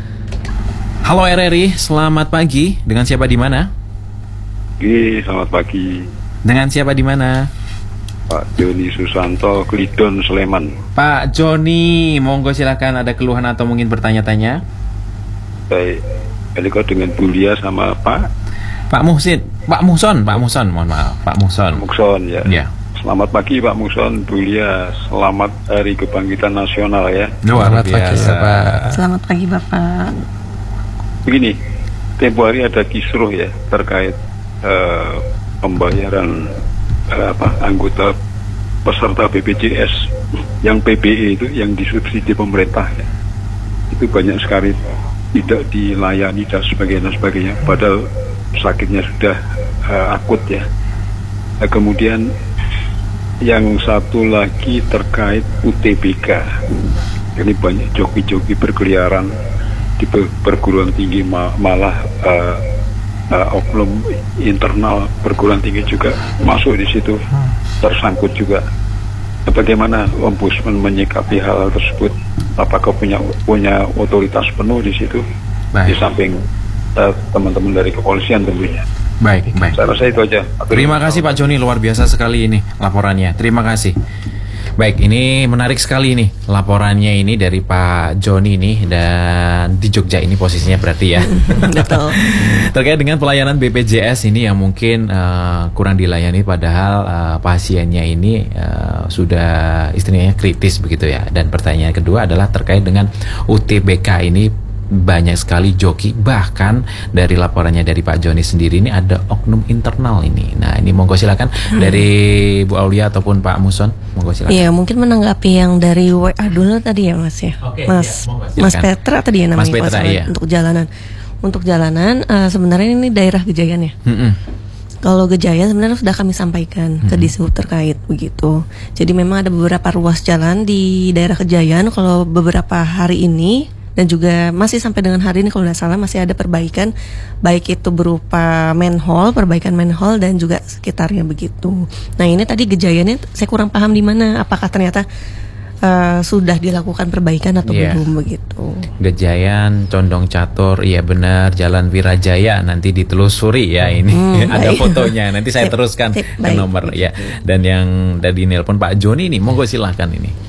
[SPEAKER 1] Halo R R I, selamat pagi. Dengan siapa di mana?
[SPEAKER 5] Oke, selamat pagi.
[SPEAKER 1] Dengan siapa di mana?
[SPEAKER 5] Pak Joni Susanto, Klidon, Sleman.
[SPEAKER 1] Pak Joni, monggo silakan, ada keluhan atau mungkin bertanya-tanya?
[SPEAKER 5] Baik, Eliko dengan Bulia sama Pak
[SPEAKER 1] Pak Muhsin, Pak Muhson, Pak Muhson, mohon maaf, Pak Muhson.
[SPEAKER 5] Mukson ya.
[SPEAKER 1] Ya.
[SPEAKER 5] Selamat pagi Pak Mukson, Bulia. Selamat Hari Kebangkitan Nasional ya.
[SPEAKER 1] Luar
[SPEAKER 3] Selamat pagi,
[SPEAKER 1] biasa.
[SPEAKER 3] Bapak.
[SPEAKER 2] Selamat pagi Bapak.
[SPEAKER 5] Begini, tempo hari ada kisruh ya terkait uh, pembayaran uh, apa anggota peserta B P J S yang P B E itu yang disubsidi pemerintah ya. Itu banyak sekali tidak dilayani dan sebagainya sebagainya. Padahal sakitnya sudah uh, akut ya. Nah, kemudian yang satu lagi terkait U T B K. Ini banyak joki-joki berkeliaran di perguruan tinggi, malah uh, uh, oknum internal perguruan tinggi juga masuk di situ, tersangkut juga. Bagaimana Ombudsman menyikapi hal tersebut? Apakah punya punya otoritas penuh di situ? Baik. Di samping uh, teman-teman dari kepolisian tentunya.
[SPEAKER 1] Baik, baik.
[SPEAKER 5] Saya rasa itu aja.
[SPEAKER 1] Terima kasih Pak Joni, luar biasa sekali ini laporannya. Terima kasih. Baik, ini menarik sekali nih laporannya ini dari Pak Joni nih, dan di Jogja ini posisinya berarti ya.
[SPEAKER 2] Betul.
[SPEAKER 1] Terkait dengan pelayanan B P J S ini yang mungkin uh, kurang dilayani, padahal uh, pasiennya ini uh, sudah istilahnya kritis begitu ya. Dan pertanyaan kedua adalah terkait dengan U T B K ini. Banyak sekali joki, bahkan dari laporannya dari Pak Joni sendiri ini ada oknum internal ini. Nah ini monggo silakan hmm. dari Bu Aulia ataupun Pak Muson, monggo silakan.
[SPEAKER 2] Iya, mungkin menanggapi yang dari W A dulu tadi ya Mas ya.
[SPEAKER 1] Oke,
[SPEAKER 2] Mas
[SPEAKER 1] ya, monggo,
[SPEAKER 2] Mas Petra tadi ya namanya.
[SPEAKER 1] Mas Petra, iya.
[SPEAKER 2] Untuk jalanan. Untuk jalanan uh, sebenarnya ini daerah Gejayan ya. Mm-mm. Kalau Gejayan sebenarnya sudah kami sampaikan mm-hmm. ke Disub terkait begitu. Jadi memang ada beberapa ruas jalan di daerah Gejayan. Kalau beberapa hari ini dan juga masih sampai dengan hari ini kalau tidak salah masih ada perbaikan, baik itu berupa manhole, perbaikan manhole dan juga sekitarnya begitu. Nah ini tadi Gejayannya saya kurang paham di mana, apakah ternyata uh, sudah dilakukan perbaikan atau yeah. belum begitu.
[SPEAKER 1] Gejayan, Condong Catur, iya benar, Jalan Wirajaya nanti ditelusuri ya ini hmm, ada baik. Fotonya, nanti saya teruskan ke nomor ya. Dan yang dari nelpon Pak Joni ini, monggo silahkan ini.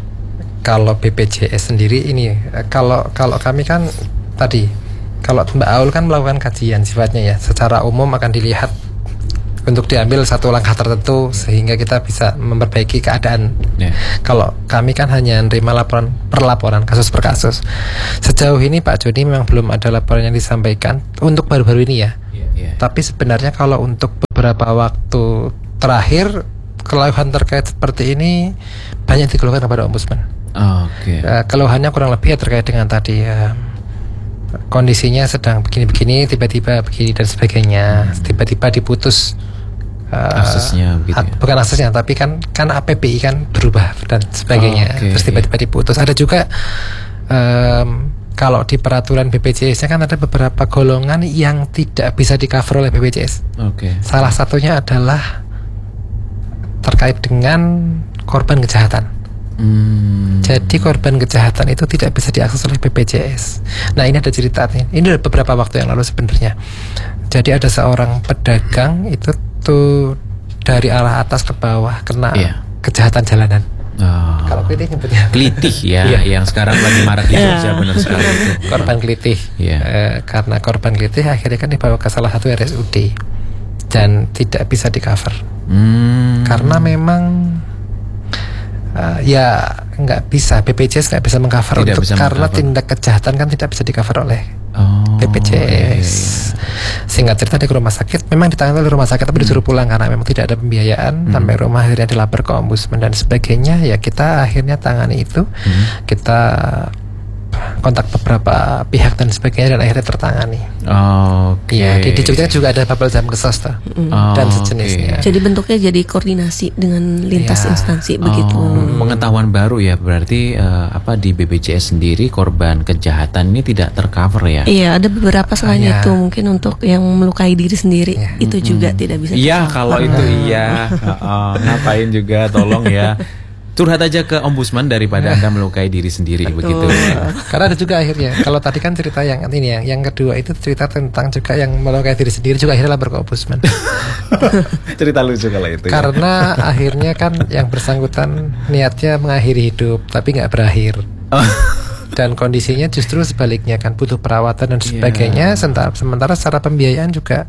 [SPEAKER 3] Kalau B P J S sendiri ini, kalau kalau kami kan tadi, kalau Mbak Aul kan melakukan kajian sifatnya ya, secara umum akan dilihat untuk diambil satu langkah tertentu sehingga kita bisa memperbaiki keadaan. Yeah. Kalau kami kan hanya menerima laporan per laporan, kasus per kasus. Sejauh ini Pak Joni memang belum ada laporan yang disampaikan untuk baru-baru ini ya. Yeah, yeah. Tapi sebenarnya kalau untuk beberapa waktu terakhir keluhan terkait seperti ini banyak dikeluhkan kepada Ombudsman.
[SPEAKER 1] Oh, Oke. Okay.
[SPEAKER 3] Uh, keluhannya kurang lebih ya terkait dengan tadi uh, kondisinya sedang begini-begini, tiba-tiba begini dan sebagainya, hmm. tiba-tiba diputus uh, aksesnya, begitu ya? Bukan aksesnya, tapi kan kan A P B I kan berubah dan sebagainya, oh, okay, terus tiba-tiba yeah. diputus. Ada juga um, kalau di peraturan B P J S-nya kan ada beberapa golongan yang tidak bisa di cover oleh B P J S. Oke. Okay. Salah satunya adalah terkait dengan korban kejahatan. Hmm. Jadi korban kejahatan itu tidak bisa diakses oleh B P J S. Nah ini ada cerita nih. Ini ada beberapa waktu yang lalu sebenarnya. Jadi ada seorang pedagang itu tuh dari arah atas ke bawah kena yeah. kejahatan jalanan. Oh. Kalau kelitih nyebutnya
[SPEAKER 1] kelitih ya, yeah. yang sekarang lagi marak di Jogja yeah. benar sekali.
[SPEAKER 3] Korban kelitih. Yeah. E, karena korban kelitih akhirnya kan dibawa ke salah satu R S U D. dan tidak bisa di cover.
[SPEAKER 1] Hmm.
[SPEAKER 3] Karena memang uh, ya nggak bisa, B P J S nggak bisa mengcover
[SPEAKER 1] Tidak
[SPEAKER 3] untuk
[SPEAKER 1] bisa
[SPEAKER 3] karena
[SPEAKER 1] meng-cover.
[SPEAKER 3] tindak kejahatan kan tidak bisa di cover oleh
[SPEAKER 1] Oh,
[SPEAKER 3] B P J S.
[SPEAKER 1] iya, iya, iya.
[SPEAKER 3] Singkat cerita dia ke rumah sakit, memang ditangani oleh rumah sakit tapi disuruh pulang karena memang tidak ada pembiayaan.
[SPEAKER 1] Hmm.
[SPEAKER 3] Sampai rumah akhirnya dilapor ke ombudsman dan sebagainya. Ya kita akhirnya tangani itu,
[SPEAKER 1] Hmm.
[SPEAKER 3] kita kontak beberapa pihak dan sebagainya dan akhirnya tertangani.
[SPEAKER 1] Oke.
[SPEAKER 3] Iya, di, di Jogja juga ada Babel Jam Kesos tuh
[SPEAKER 1] Oh,
[SPEAKER 3] dan
[SPEAKER 1] oke.
[SPEAKER 3] sejenisnya.
[SPEAKER 2] Jadi bentuknya jadi koordinasi dengan lintas
[SPEAKER 3] Iya.
[SPEAKER 2] instansi begitu.
[SPEAKER 1] Oh, pengetahuan baru ya, berarti eh, apa di B P J S sendiri korban kejahatan ini tidak tercover ya?
[SPEAKER 2] Iya, ada beberapa selain
[SPEAKER 3] Iya.
[SPEAKER 2] itu mungkin untuk yang melukai diri sendiri
[SPEAKER 3] Iya.
[SPEAKER 2] itu juga tidak bisa.
[SPEAKER 1] Iya,
[SPEAKER 2] di-cover.
[SPEAKER 1] kalau itu iya. Heeh, ngapain juga, tolong ya. Curhat aja ke ombudsman daripada Anda melukai diri sendiri begitu.
[SPEAKER 3] Karena ada juga akhirnya, kalau tadi kan cerita yang ini ya, yang kedua itu cerita tentang juga yang melukai diri sendiri juga akhirnya lapor ke ombudsman.
[SPEAKER 1] Cerita lucu kalau itu. Ya.
[SPEAKER 3] Karena akhirnya kan yang bersangkutan niatnya mengakhiri hidup tapi nggak berakhir. Dan kondisinya justru sebaliknya kan butuh perawatan dan sebagainya. Sementara, sementara secara pembiayaan juga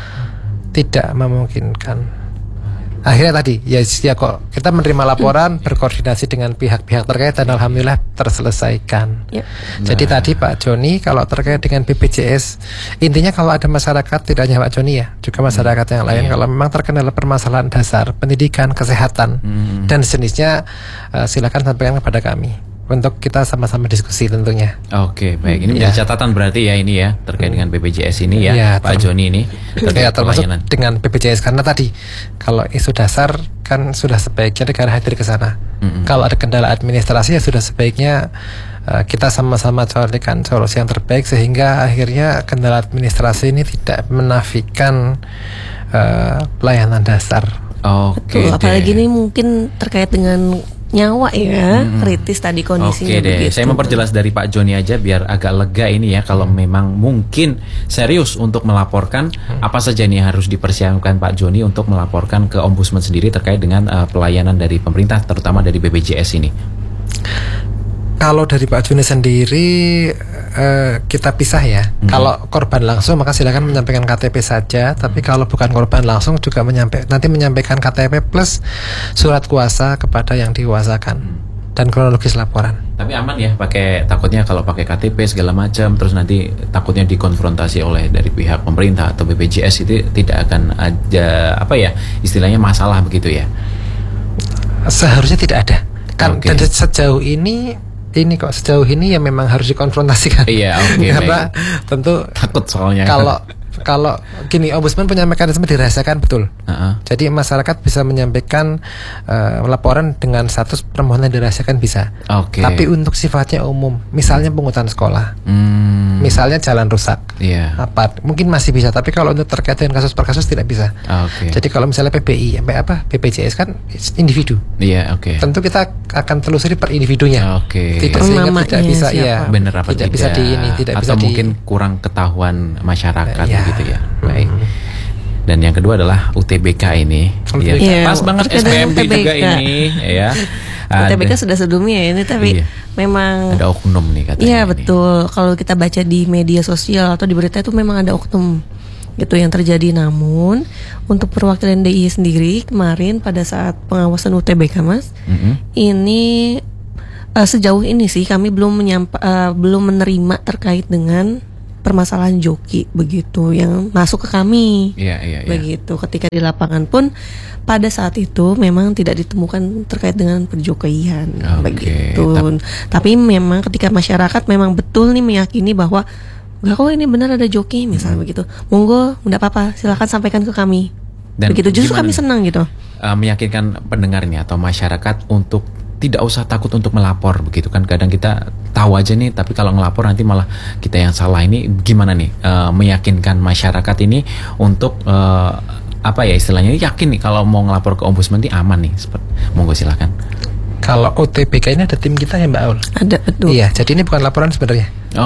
[SPEAKER 3] tidak memungkinkan. Akhirnya tadi ya, ya kok kita menerima laporan, berkoordinasi dengan pihak-pihak terkait dan alhamdulillah terselesaikan.
[SPEAKER 2] Ya.
[SPEAKER 3] Jadi tadi Pak Joni kalau terkait dengan B P J S, intinya kalau ada masyarakat, tidak hanya Pak Joni ya, juga masyarakat yang lain,
[SPEAKER 1] Iya.
[SPEAKER 3] kalau memang terkendala permasalahan dasar pendidikan, kesehatan
[SPEAKER 1] Hmm.
[SPEAKER 3] dan sejenisnya, uh, silakan sampaikan kepada kami untuk kita sama-sama diskusi tentunya.
[SPEAKER 1] Oke, baik. Ini menjadi
[SPEAKER 3] Ya.
[SPEAKER 1] catatan berarti ya ini ya terkait dengan B P J S ini ya,
[SPEAKER 3] Ya,
[SPEAKER 1] Pak
[SPEAKER 3] term-
[SPEAKER 1] Joni ini terkait
[SPEAKER 3] Ya, termasuk
[SPEAKER 1] pelayanan.
[SPEAKER 3] dengan B P J S karena tadi kalau isu dasar kan sudah sebaiknya negara hadir ke sana.
[SPEAKER 1] Mm-mm.
[SPEAKER 3] Kalau ada kendala administrasi ya sudah sebaiknya uh, kita sama-sama carikan solusi yang terbaik sehingga akhirnya kendala administrasi ini tidak menafikan uh, pelayanan dasar.
[SPEAKER 1] Oke.
[SPEAKER 2] Betul, apalagi
[SPEAKER 1] deh.
[SPEAKER 2] ini mungkin terkait dengan nyawa ya, kritis tadi kondisinya
[SPEAKER 1] Oke deh,
[SPEAKER 2] begitu.
[SPEAKER 1] saya memperjelas dari Pak Joni aja biar agak lega ini ya. Kalau memang mungkin serius untuk melaporkan, apa saja nih yang harus dipersiapkan Pak Joni untuk melaporkan ke ombudsman sendiri terkait dengan uh, pelayanan dari pemerintah, terutama dari B P J S ini.
[SPEAKER 3] Kalau dari Pak Joni sendiri eh, kita pisah ya.
[SPEAKER 1] Hmm.
[SPEAKER 3] Kalau korban langsung maka silakan menyampaikan K T P saja. Tapi kalau bukan korban langsung juga menyampaikan nanti menyampaikan K T P plus surat kuasa kepada yang dikuasakan dan kronologis laporan.
[SPEAKER 1] Tapi aman ya, pakai takutnya kalau pakai K T P segala macam, terus nanti takutnya dikonfrontasi oleh dari pihak pemerintah atau B P J S itu tidak akan ada apa ya istilahnya masalah begitu ya.
[SPEAKER 3] Seharusnya tidak ada. Kan
[SPEAKER 1] Oke.
[SPEAKER 3] dan sejauh ini ini kok sejauh ini ya memang harus dikonfrontasikan.
[SPEAKER 1] Iya, oke,
[SPEAKER 3] Karena tentu
[SPEAKER 1] Takut soalnya.
[SPEAKER 3] kalau kalau gini, ombudsman punya mekanisme dirahasiakan betul.
[SPEAKER 1] Heeh.
[SPEAKER 3] Jadi masyarakat bisa menyampaikan uh, laporan dengan status permohonan dirahasiakan bisa.
[SPEAKER 1] Oke.
[SPEAKER 3] Tapi untuk sifatnya umum, misalnya pungutan sekolah,
[SPEAKER 1] Hmm,
[SPEAKER 3] misalnya jalan rusak,
[SPEAKER 1] iya.
[SPEAKER 3] apa mungkin masih bisa. Tapi kalau untuk terkait dengan kasus per kasus tidak bisa.
[SPEAKER 1] Oke.
[SPEAKER 3] Jadi kalau misalnya P B I, sampai apa B P J S kan individu.
[SPEAKER 1] Iya, oke.
[SPEAKER 3] Tentu kita akan telusuri per individunya.
[SPEAKER 1] Oke.
[SPEAKER 3] Tidak
[SPEAKER 2] Per
[SPEAKER 3] sehingga
[SPEAKER 2] namanya
[SPEAKER 3] tidak bisa
[SPEAKER 2] siapa.
[SPEAKER 3] ya.
[SPEAKER 1] Bener apa
[SPEAKER 3] tidak
[SPEAKER 1] tidak,
[SPEAKER 3] bisa di ini, tidak
[SPEAKER 1] atau
[SPEAKER 3] bisa di
[SPEAKER 1] mungkin kurang ketahuan masyarakat
[SPEAKER 3] Ya.
[SPEAKER 1] gitu ya. Baik. Dan yang kedua adalah U T B K ini.
[SPEAKER 3] U T B K.
[SPEAKER 1] Ya,
[SPEAKER 2] Iya,
[SPEAKER 1] pas banget
[SPEAKER 2] terkait
[SPEAKER 1] S P
[SPEAKER 2] dengan
[SPEAKER 1] M B juga
[SPEAKER 2] U T B K.
[SPEAKER 1] ini ya.
[SPEAKER 2] U T B K
[SPEAKER 1] Ada,
[SPEAKER 2] sudah sebelumnya ya ini, tapi
[SPEAKER 1] Iya.
[SPEAKER 2] memang
[SPEAKER 1] ada oknum nih katanya.
[SPEAKER 2] iya
[SPEAKER 1] ini.
[SPEAKER 2] betul. Kalau kita baca di media sosial atau di berita itu memang ada oknum gitu yang terjadi. Namun untuk perwakilan D I Y sendiri kemarin pada saat pengawasan U T B K Mas,
[SPEAKER 1] Mm-mm.
[SPEAKER 2] ini eh, sejauh ini sih kami belum menyampa, eh, belum menerima terkait dengan permasalahan joki begitu yang masuk ke kami.
[SPEAKER 1] Iya, iya, iya.
[SPEAKER 2] Begitu ketika di lapangan pun pada saat itu memang tidak ditemukan terkait dengan perjokaian
[SPEAKER 1] Oke,
[SPEAKER 2] begitu.
[SPEAKER 1] tap-
[SPEAKER 2] Tapi memang ketika masyarakat memang betul nih meyakini bahwa enggak kok ini benar ada joki misalnya begitu. Monggo enggak apa-apa silakan sampaikan ke kami.
[SPEAKER 1] Dan
[SPEAKER 2] begitu justru
[SPEAKER 1] gimana
[SPEAKER 2] kami
[SPEAKER 1] nih?
[SPEAKER 2] senang gitu.
[SPEAKER 1] Uh, meyakinkan pendengarnya atau masyarakat untuk tidak usah takut untuk melapor begitu kan. Kadang kita tahu aja nih, tapi kalau ngelapor nanti malah kita yang salah. Ini gimana nih uh, meyakinkan masyarakat ini untuk uh, apa ya istilahnya yakin nih kalau mau ngelapor ke ombudsman ini aman nih. Seperti, monggo silakan.
[SPEAKER 3] Kalau O T B K ini ada tim kita ya Mbak Aul.
[SPEAKER 2] Ada betul.
[SPEAKER 3] Iya, jadi ini bukan laporan sebenarnya.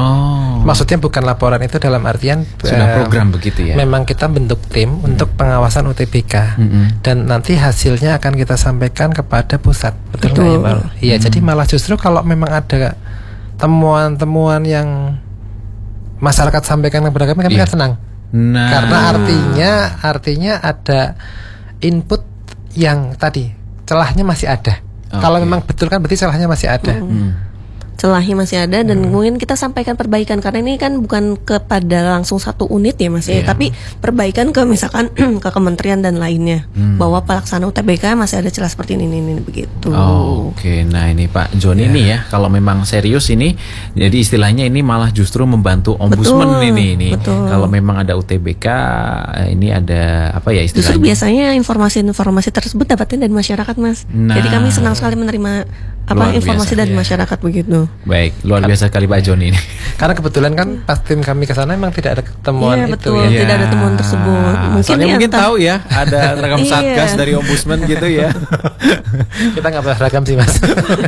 [SPEAKER 1] Oh,
[SPEAKER 3] Maksudnya bukan laporan itu dalam artian
[SPEAKER 1] sudah
[SPEAKER 3] eh,
[SPEAKER 1] program begitu ya.
[SPEAKER 3] memang kita bentuk tim untuk pengawasan U T B K.
[SPEAKER 1] Mm-mm.
[SPEAKER 3] Dan nanti hasilnya akan kita sampaikan kepada pusat. Betul nggak ya,
[SPEAKER 2] Betul.
[SPEAKER 3] Mbak Aul? Iya, jadi malah justru kalau memang ada temuan-temuan yang masyarakat sampaikan kepada kami, kami
[SPEAKER 1] Iya.
[SPEAKER 3] kan senang.
[SPEAKER 1] Nah,
[SPEAKER 3] karena artinya artinya ada input yang tadi celahnya masih ada. Okay. Kalau memang betul kan berarti celahnya masih ada.
[SPEAKER 2] Hmm. Celahnya masih ada dan hmm. mungkin kita sampaikan perbaikan karena ini kan bukan kepada langsung satu unit ya Mas yeah. ya, tapi perbaikan ke misalkan ke kementerian dan lainnya hmm. bahwa pelaksanaan U T B K masih ada celah seperti ini ini, ini begitu.
[SPEAKER 1] Oh, Oke, okay. Nah ini Pak John yeah. ini ya kalau memang serius ini, jadi istilahnya ini malah justru membantu ombudsman betul, ini ini. Betul. Kalau memang ada U T B K ini ada apa ya istilahnya?
[SPEAKER 2] Justru biasanya informasi-informasi tersebut dapatnya dari masyarakat Mas. Nah. Jadi kami senang sekali menerima apa informasi dari ya. masyarakat begitu.
[SPEAKER 1] Baik, luar biasa kali Pak Joni ini.
[SPEAKER 3] Karena kebetulan kan pas tim kami ke sana memang tidak ada temuan
[SPEAKER 2] iya,
[SPEAKER 3] itu
[SPEAKER 2] betul,
[SPEAKER 3] ya.
[SPEAKER 2] Tidak ada temuan tersebut. Mungkin
[SPEAKER 1] Soalnya mungkin entah. tahu ya, ada ragam satgas dari ombudsman gitu ya.
[SPEAKER 3] Kita nggak pernah ragam sih Mas.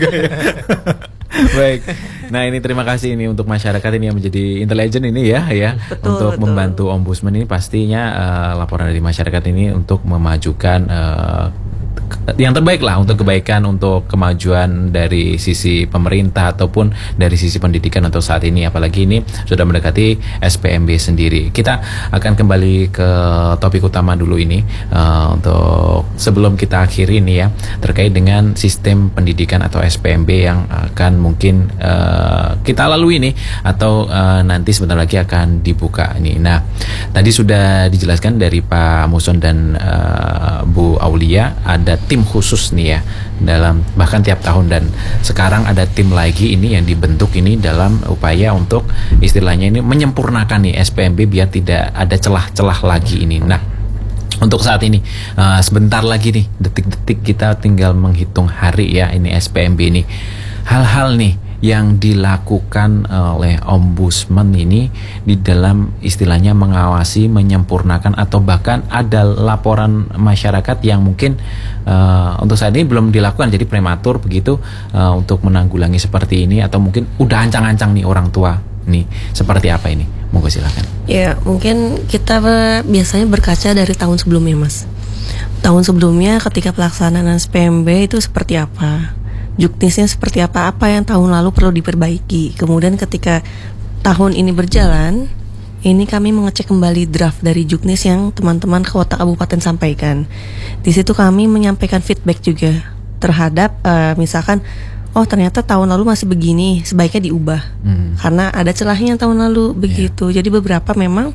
[SPEAKER 1] Baik. Nah, ini terima kasih ini untuk masyarakat ini yang menjadi intelijen ini ya ya
[SPEAKER 2] betul,
[SPEAKER 1] untuk
[SPEAKER 2] betul.
[SPEAKER 1] membantu ombudsman ini pastinya uh, laporan dari masyarakat ini untuk memajukan uh, yang terbaik lah untuk kebaikan, untuk kemajuan dari sisi pemerintah ataupun dari sisi pendidikan untuk saat ini, apalagi ini sudah mendekati S P M B sendiri. Kita akan kembali ke topik utama dulu ini uh, untuk sebelum kita akhiri ini ya, terkait dengan sistem pendidikan atau S P M B yang akan mungkin uh, kita lalui ini atau uh, nanti sebentar lagi akan dibuka ini. Nah, tadi sudah dijelaskan dari Pak Muson dan uh, Bu Aulia ada tim khusus nih ya dalam bahkan tiap tahun, dan sekarang ada tim lagi ini yang dibentuk ini dalam upaya untuk istilahnya ini menyempurnakan nih S P M B biar tidak ada celah-celah lagi ini. Nah, untuk saat ini uh, sebentar lagi nih, detik-detik kita tinggal menghitung hari ya ini S P M B ini. Hal-hal nih yang dilakukan oleh ombudsman ini di dalam istilahnya mengawasi, menyempurnakan, atau bahkan ada laporan masyarakat yang mungkin uh, untuk saat ini belum dilakukan, jadi prematur begitu uh, untuk menanggulangi seperti ini, atau mungkin udah ancang-ancang nih orang tua nih, seperti apa ini? Monggo silakan.
[SPEAKER 2] Ya, mungkin kita biasanya berkaca dari tahun sebelumnya Mas. Tahun sebelumnya ketika pelaksanaan S P M B itu seperti apa? Juknisnya seperti apa, apa yang tahun lalu perlu diperbaiki. Kemudian ketika tahun ini berjalan, ini kami mengecek kembali draft dari juknis yang teman-teman kota kabupaten sampaikan. Di situ kami menyampaikan feedback juga terhadap uh, misalkan, oh ternyata tahun lalu masih begini, sebaiknya diubah hmm. karena ada celahnya tahun lalu begitu. Yeah. Jadi beberapa memang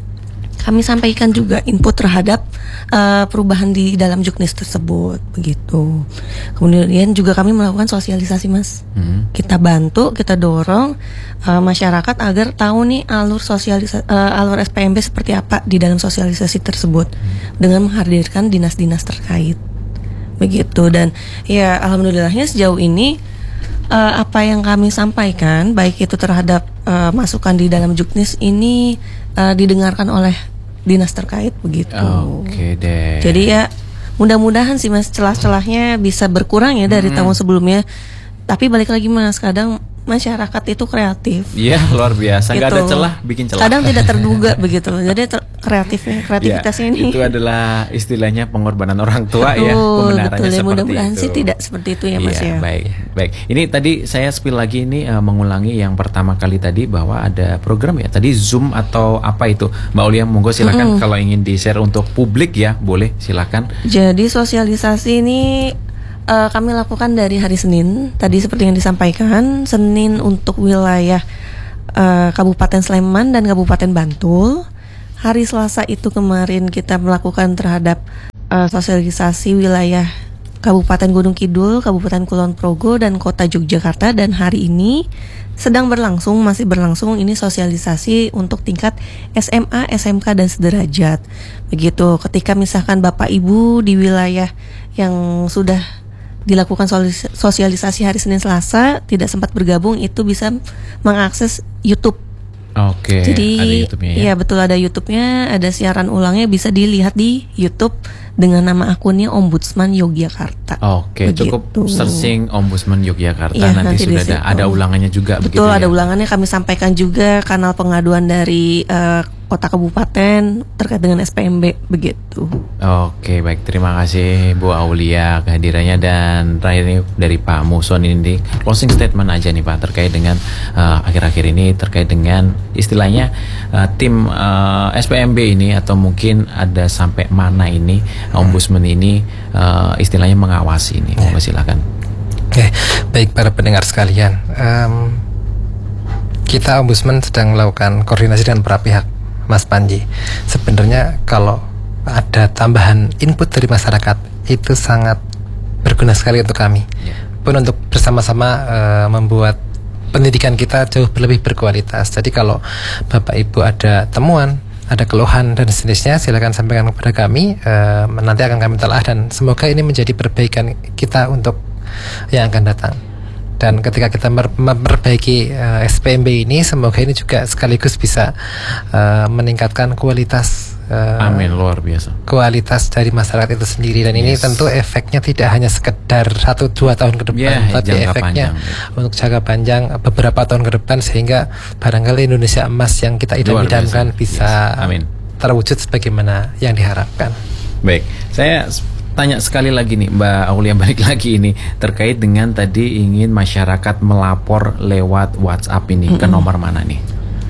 [SPEAKER 2] kami sampaikan juga input terhadap uh, perubahan di dalam juknis tersebut begitu. Kemudian juga kami melakukan sosialisasi Mas. Hmm. Kita bantu, kita dorong uh, masyarakat agar tahu nih alur sosialisasi uh, alur S P M B seperti apa di dalam sosialisasi tersebut hmm. dengan menghadirkan dinas-dinas terkait begitu. Dan ya alhamdulillahnya sejauh ini uh, apa yang kami sampaikan baik itu terhadap uh, masukan di dalam juknis ini uh, didengarkan oleh dinas terkait begitu.
[SPEAKER 1] Oke deh.
[SPEAKER 2] Jadi ya mudah-mudahan sih Mas celah-celahnya bisa berkurang ya dari hmm. tahun sebelumnya. Tapi balik lagi Mas, kadang masyarakat itu kreatif.
[SPEAKER 1] Iya, luar biasa. Gitu. Gak ada celah, bikin celah.
[SPEAKER 2] Kadang tidak terduga begitu. Jadi ter- kreatifnya, kreativitasnya
[SPEAKER 1] ya,
[SPEAKER 2] ini.
[SPEAKER 1] Itu adalah istilahnya pengorbanan orang tua
[SPEAKER 2] betul,
[SPEAKER 1] ya. Pembenarannya
[SPEAKER 2] betul, ya,
[SPEAKER 1] seperti
[SPEAKER 2] mudah-mudahan
[SPEAKER 1] itu.
[SPEAKER 2] sih tidak seperti itu ya Mas
[SPEAKER 1] ya.
[SPEAKER 2] ya.
[SPEAKER 1] Baik, baik. Ini tadi saya spill lagi ini uh, mengulangi yang pertama kali tadi bahwa ada program ya. Tadi Zoom atau apa itu? Mbak Aulia, monggo silakan mm-hmm. kalau ingin di-share untuk publik ya, boleh silakan.
[SPEAKER 2] Jadi sosialisasi ini Uh, kami lakukan dari hari Senin. Tadi seperti yang disampaikan, Senin untuk wilayah uh, Kabupaten Sleman dan Kabupaten Bantul. Hari Selasa itu kemarin kita melakukan terhadap uh, sosialisasi wilayah Kabupaten Gunung Kidul, Kabupaten Kulon Progo, dan Kota Yogyakarta. Dan hari ini sedang berlangsung, masih berlangsung ini sosialisasi untuk tingkat S M A, S M K, dan sederajat. Begitu, ketika misalkan Bapak Ibu di wilayah yang sudah dilakukan sosialisasi hari Senin Selasa tidak sempat bergabung, itu bisa mengakses YouTube.
[SPEAKER 1] Oke.
[SPEAKER 2] Jadi
[SPEAKER 1] ada YouTube-nya ya?
[SPEAKER 2] Iya betul, ada YouTube-nya, ada siaran ulangnya, bisa dilihat di YouTube dengan nama akunnya Ombudsman Yogyakarta.
[SPEAKER 1] Oke, begitu. Cukup searching Ombudsman Yogyakarta ya, nanti, nanti sudah ada ada ulangannya juga.
[SPEAKER 2] Betul,
[SPEAKER 1] begitu
[SPEAKER 2] ada
[SPEAKER 1] ya?
[SPEAKER 2] ulangannya kami sampaikan juga kanal pengaduan dari uh, kota kabupaten terkait dengan S P M B begitu.
[SPEAKER 1] Oke, baik, terima kasih Bu Aulia kehadirannya, dan terakhir ini dari Pak Muson ini closing statement aja nih Pak terkait dengan uh, akhir-akhir ini terkait dengan istilahnya uh, tim uh, S P M B ini, atau mungkin ada sampai mana ini Ombudsman ini uh, istilahnya mengawasi ini. Ya. Silakan.
[SPEAKER 3] Oke, baik para pendengar sekalian, um, kita Ombudsman sedang melakukan koordinasi dengan para pihak. Mas Panji, sebenarnya kalau ada tambahan input dari masyarakat itu sangat berguna sekali untuk kami, yeah. pun untuk bersama-sama uh, membuat pendidikan kita jauh lebih berkualitas. Jadi kalau Bapak Ibu ada temuan, ada keluhan dan sejenisnya, silakan sampaikan kepada kami, uh, nanti akan kami telah, dan semoga ini menjadi perbaikan kita untuk yang akan datang. Dan ketika kita memperbaiki uh, S P M B ini, semoga ini juga sekaligus bisa uh, meningkatkan kualitas uh,
[SPEAKER 1] Amin, luar biasa.
[SPEAKER 3] Kualitas dari masyarakat itu sendiri. Dan yes. ini tentu efeknya tidak hanya sekedar satu dua tahun ke depan, yeah, tapi efeknya panjang, untuk jangka panjang beberapa tahun ke depan, sehingga barangkali Indonesia emas yang kita idam-idamkan bisa yes. Amin. terwujud sebagaimana yang diharapkan.
[SPEAKER 1] Baik, saya tanya sekali lagi nih Mbak Aulia, balik lagi ini terkait dengan tadi ingin masyarakat melapor lewat WhatsApp ini, mm-hmm. ke nomor mana nih?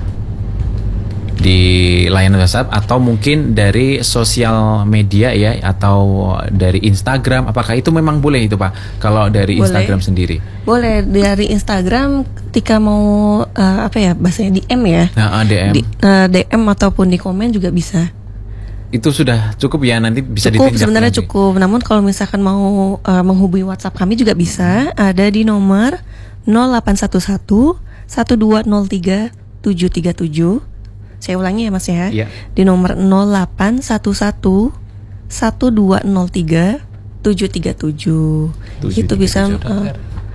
[SPEAKER 1] Di layanan WhatsApp atau mungkin dari sosial media ya, atau dari Instagram, apakah itu memang boleh itu Pak? Kalau dari boleh. Instagram sendiri? Boleh, dari Instagram ketika mau uh, apa ya bahasanya D M ya? Nah, D M. Di, uh, D M ataupun di komen juga bisa. Itu sudah cukup ya, nanti bisa ditindak. Cukup, sebenarnya nanti. Cukup. Namun kalau misalkan mau uh, menghubungi WhatsApp kami juga bisa, ada di nomor nol delapan satu satu satu dua nol tiga tujuh tiga tujuh. Saya ulangi ya Mas ya. Ya. Di nomor nol delapan satu satu satu dua nol tiga tujuh tiga tujuh. Itu bisa uh,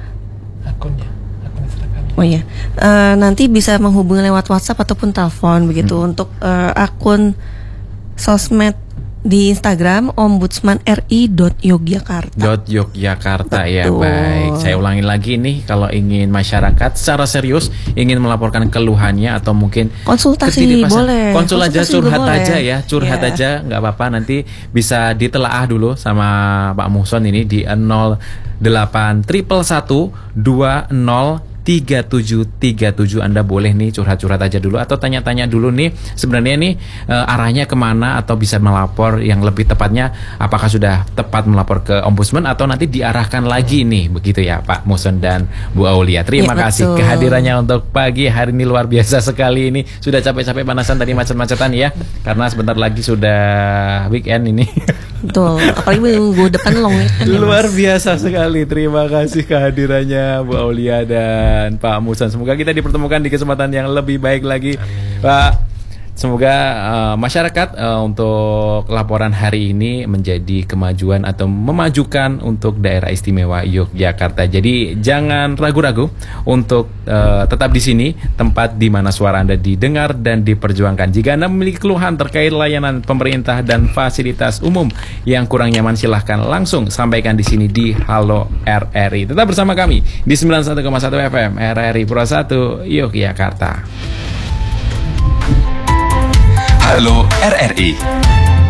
[SPEAKER 1] akunnya. Oh ya. Uh, nanti bisa menghubungi lewat WhatsApp ataupun telepon begitu. Hmm. Untuk uh, akun sosmed di Instagram ombudsman r i dot yogyakarta. Dot Yogyakarta. Betul. Ya baik. Saya ulangi lagi nih, kalau ingin masyarakat secara serius ingin melaporkan keluhannya atau mungkin konsultasi boleh. Konsul aja, curhat aja ya, curhat yeah. aja nggak apa-apa, nanti bisa ditelaah dulu sama Pak Muson ini di nol delapan satu satu dua nol tiga tujuh tiga tujuh. Anda boleh nih curhat-curhat aja dulu atau tanya-tanya dulu nih sebenarnya nih e, arahnya kemana, atau bisa melapor yang lebih tepatnya apakah sudah tepat melapor ke Ombudsman atau nanti diarahkan lagi nih, begitu ya Pak Muson dan Bu Aulia. Terima ya, kasih betul. Kehadirannya untuk pagi hari ini luar biasa sekali ini. Sudah capek-capek panasan tadi macet-macetan ya, karena sebentar lagi sudah weekend ini. Betul, apalagi minggu depan long weekend. Luar biasa sekali. Terima kasih kehadirannya Bu Aulia dan Pak Muson. Semoga kita dipertemukan di kesempatan yang lebih baik lagi. Amin. Pak, semoga uh, masyarakat uh, untuk laporan hari ini menjadi kemajuan atau memajukan untuk daerah istimewa Yogyakarta. Jadi jangan ragu-ragu untuk uh, tetap di sini, tempat di mana suara Anda didengar dan diperjuangkan. Jika Anda memiliki keluhan terkait layanan pemerintah dan fasilitas umum yang kurang nyaman, silahkan langsung sampaikan di sini di Halo R R I. Tetap bersama kami di sembilan puluh satu koma satu F M R R I Pura satu Yogyakarta.
[SPEAKER 6] Halo R R I.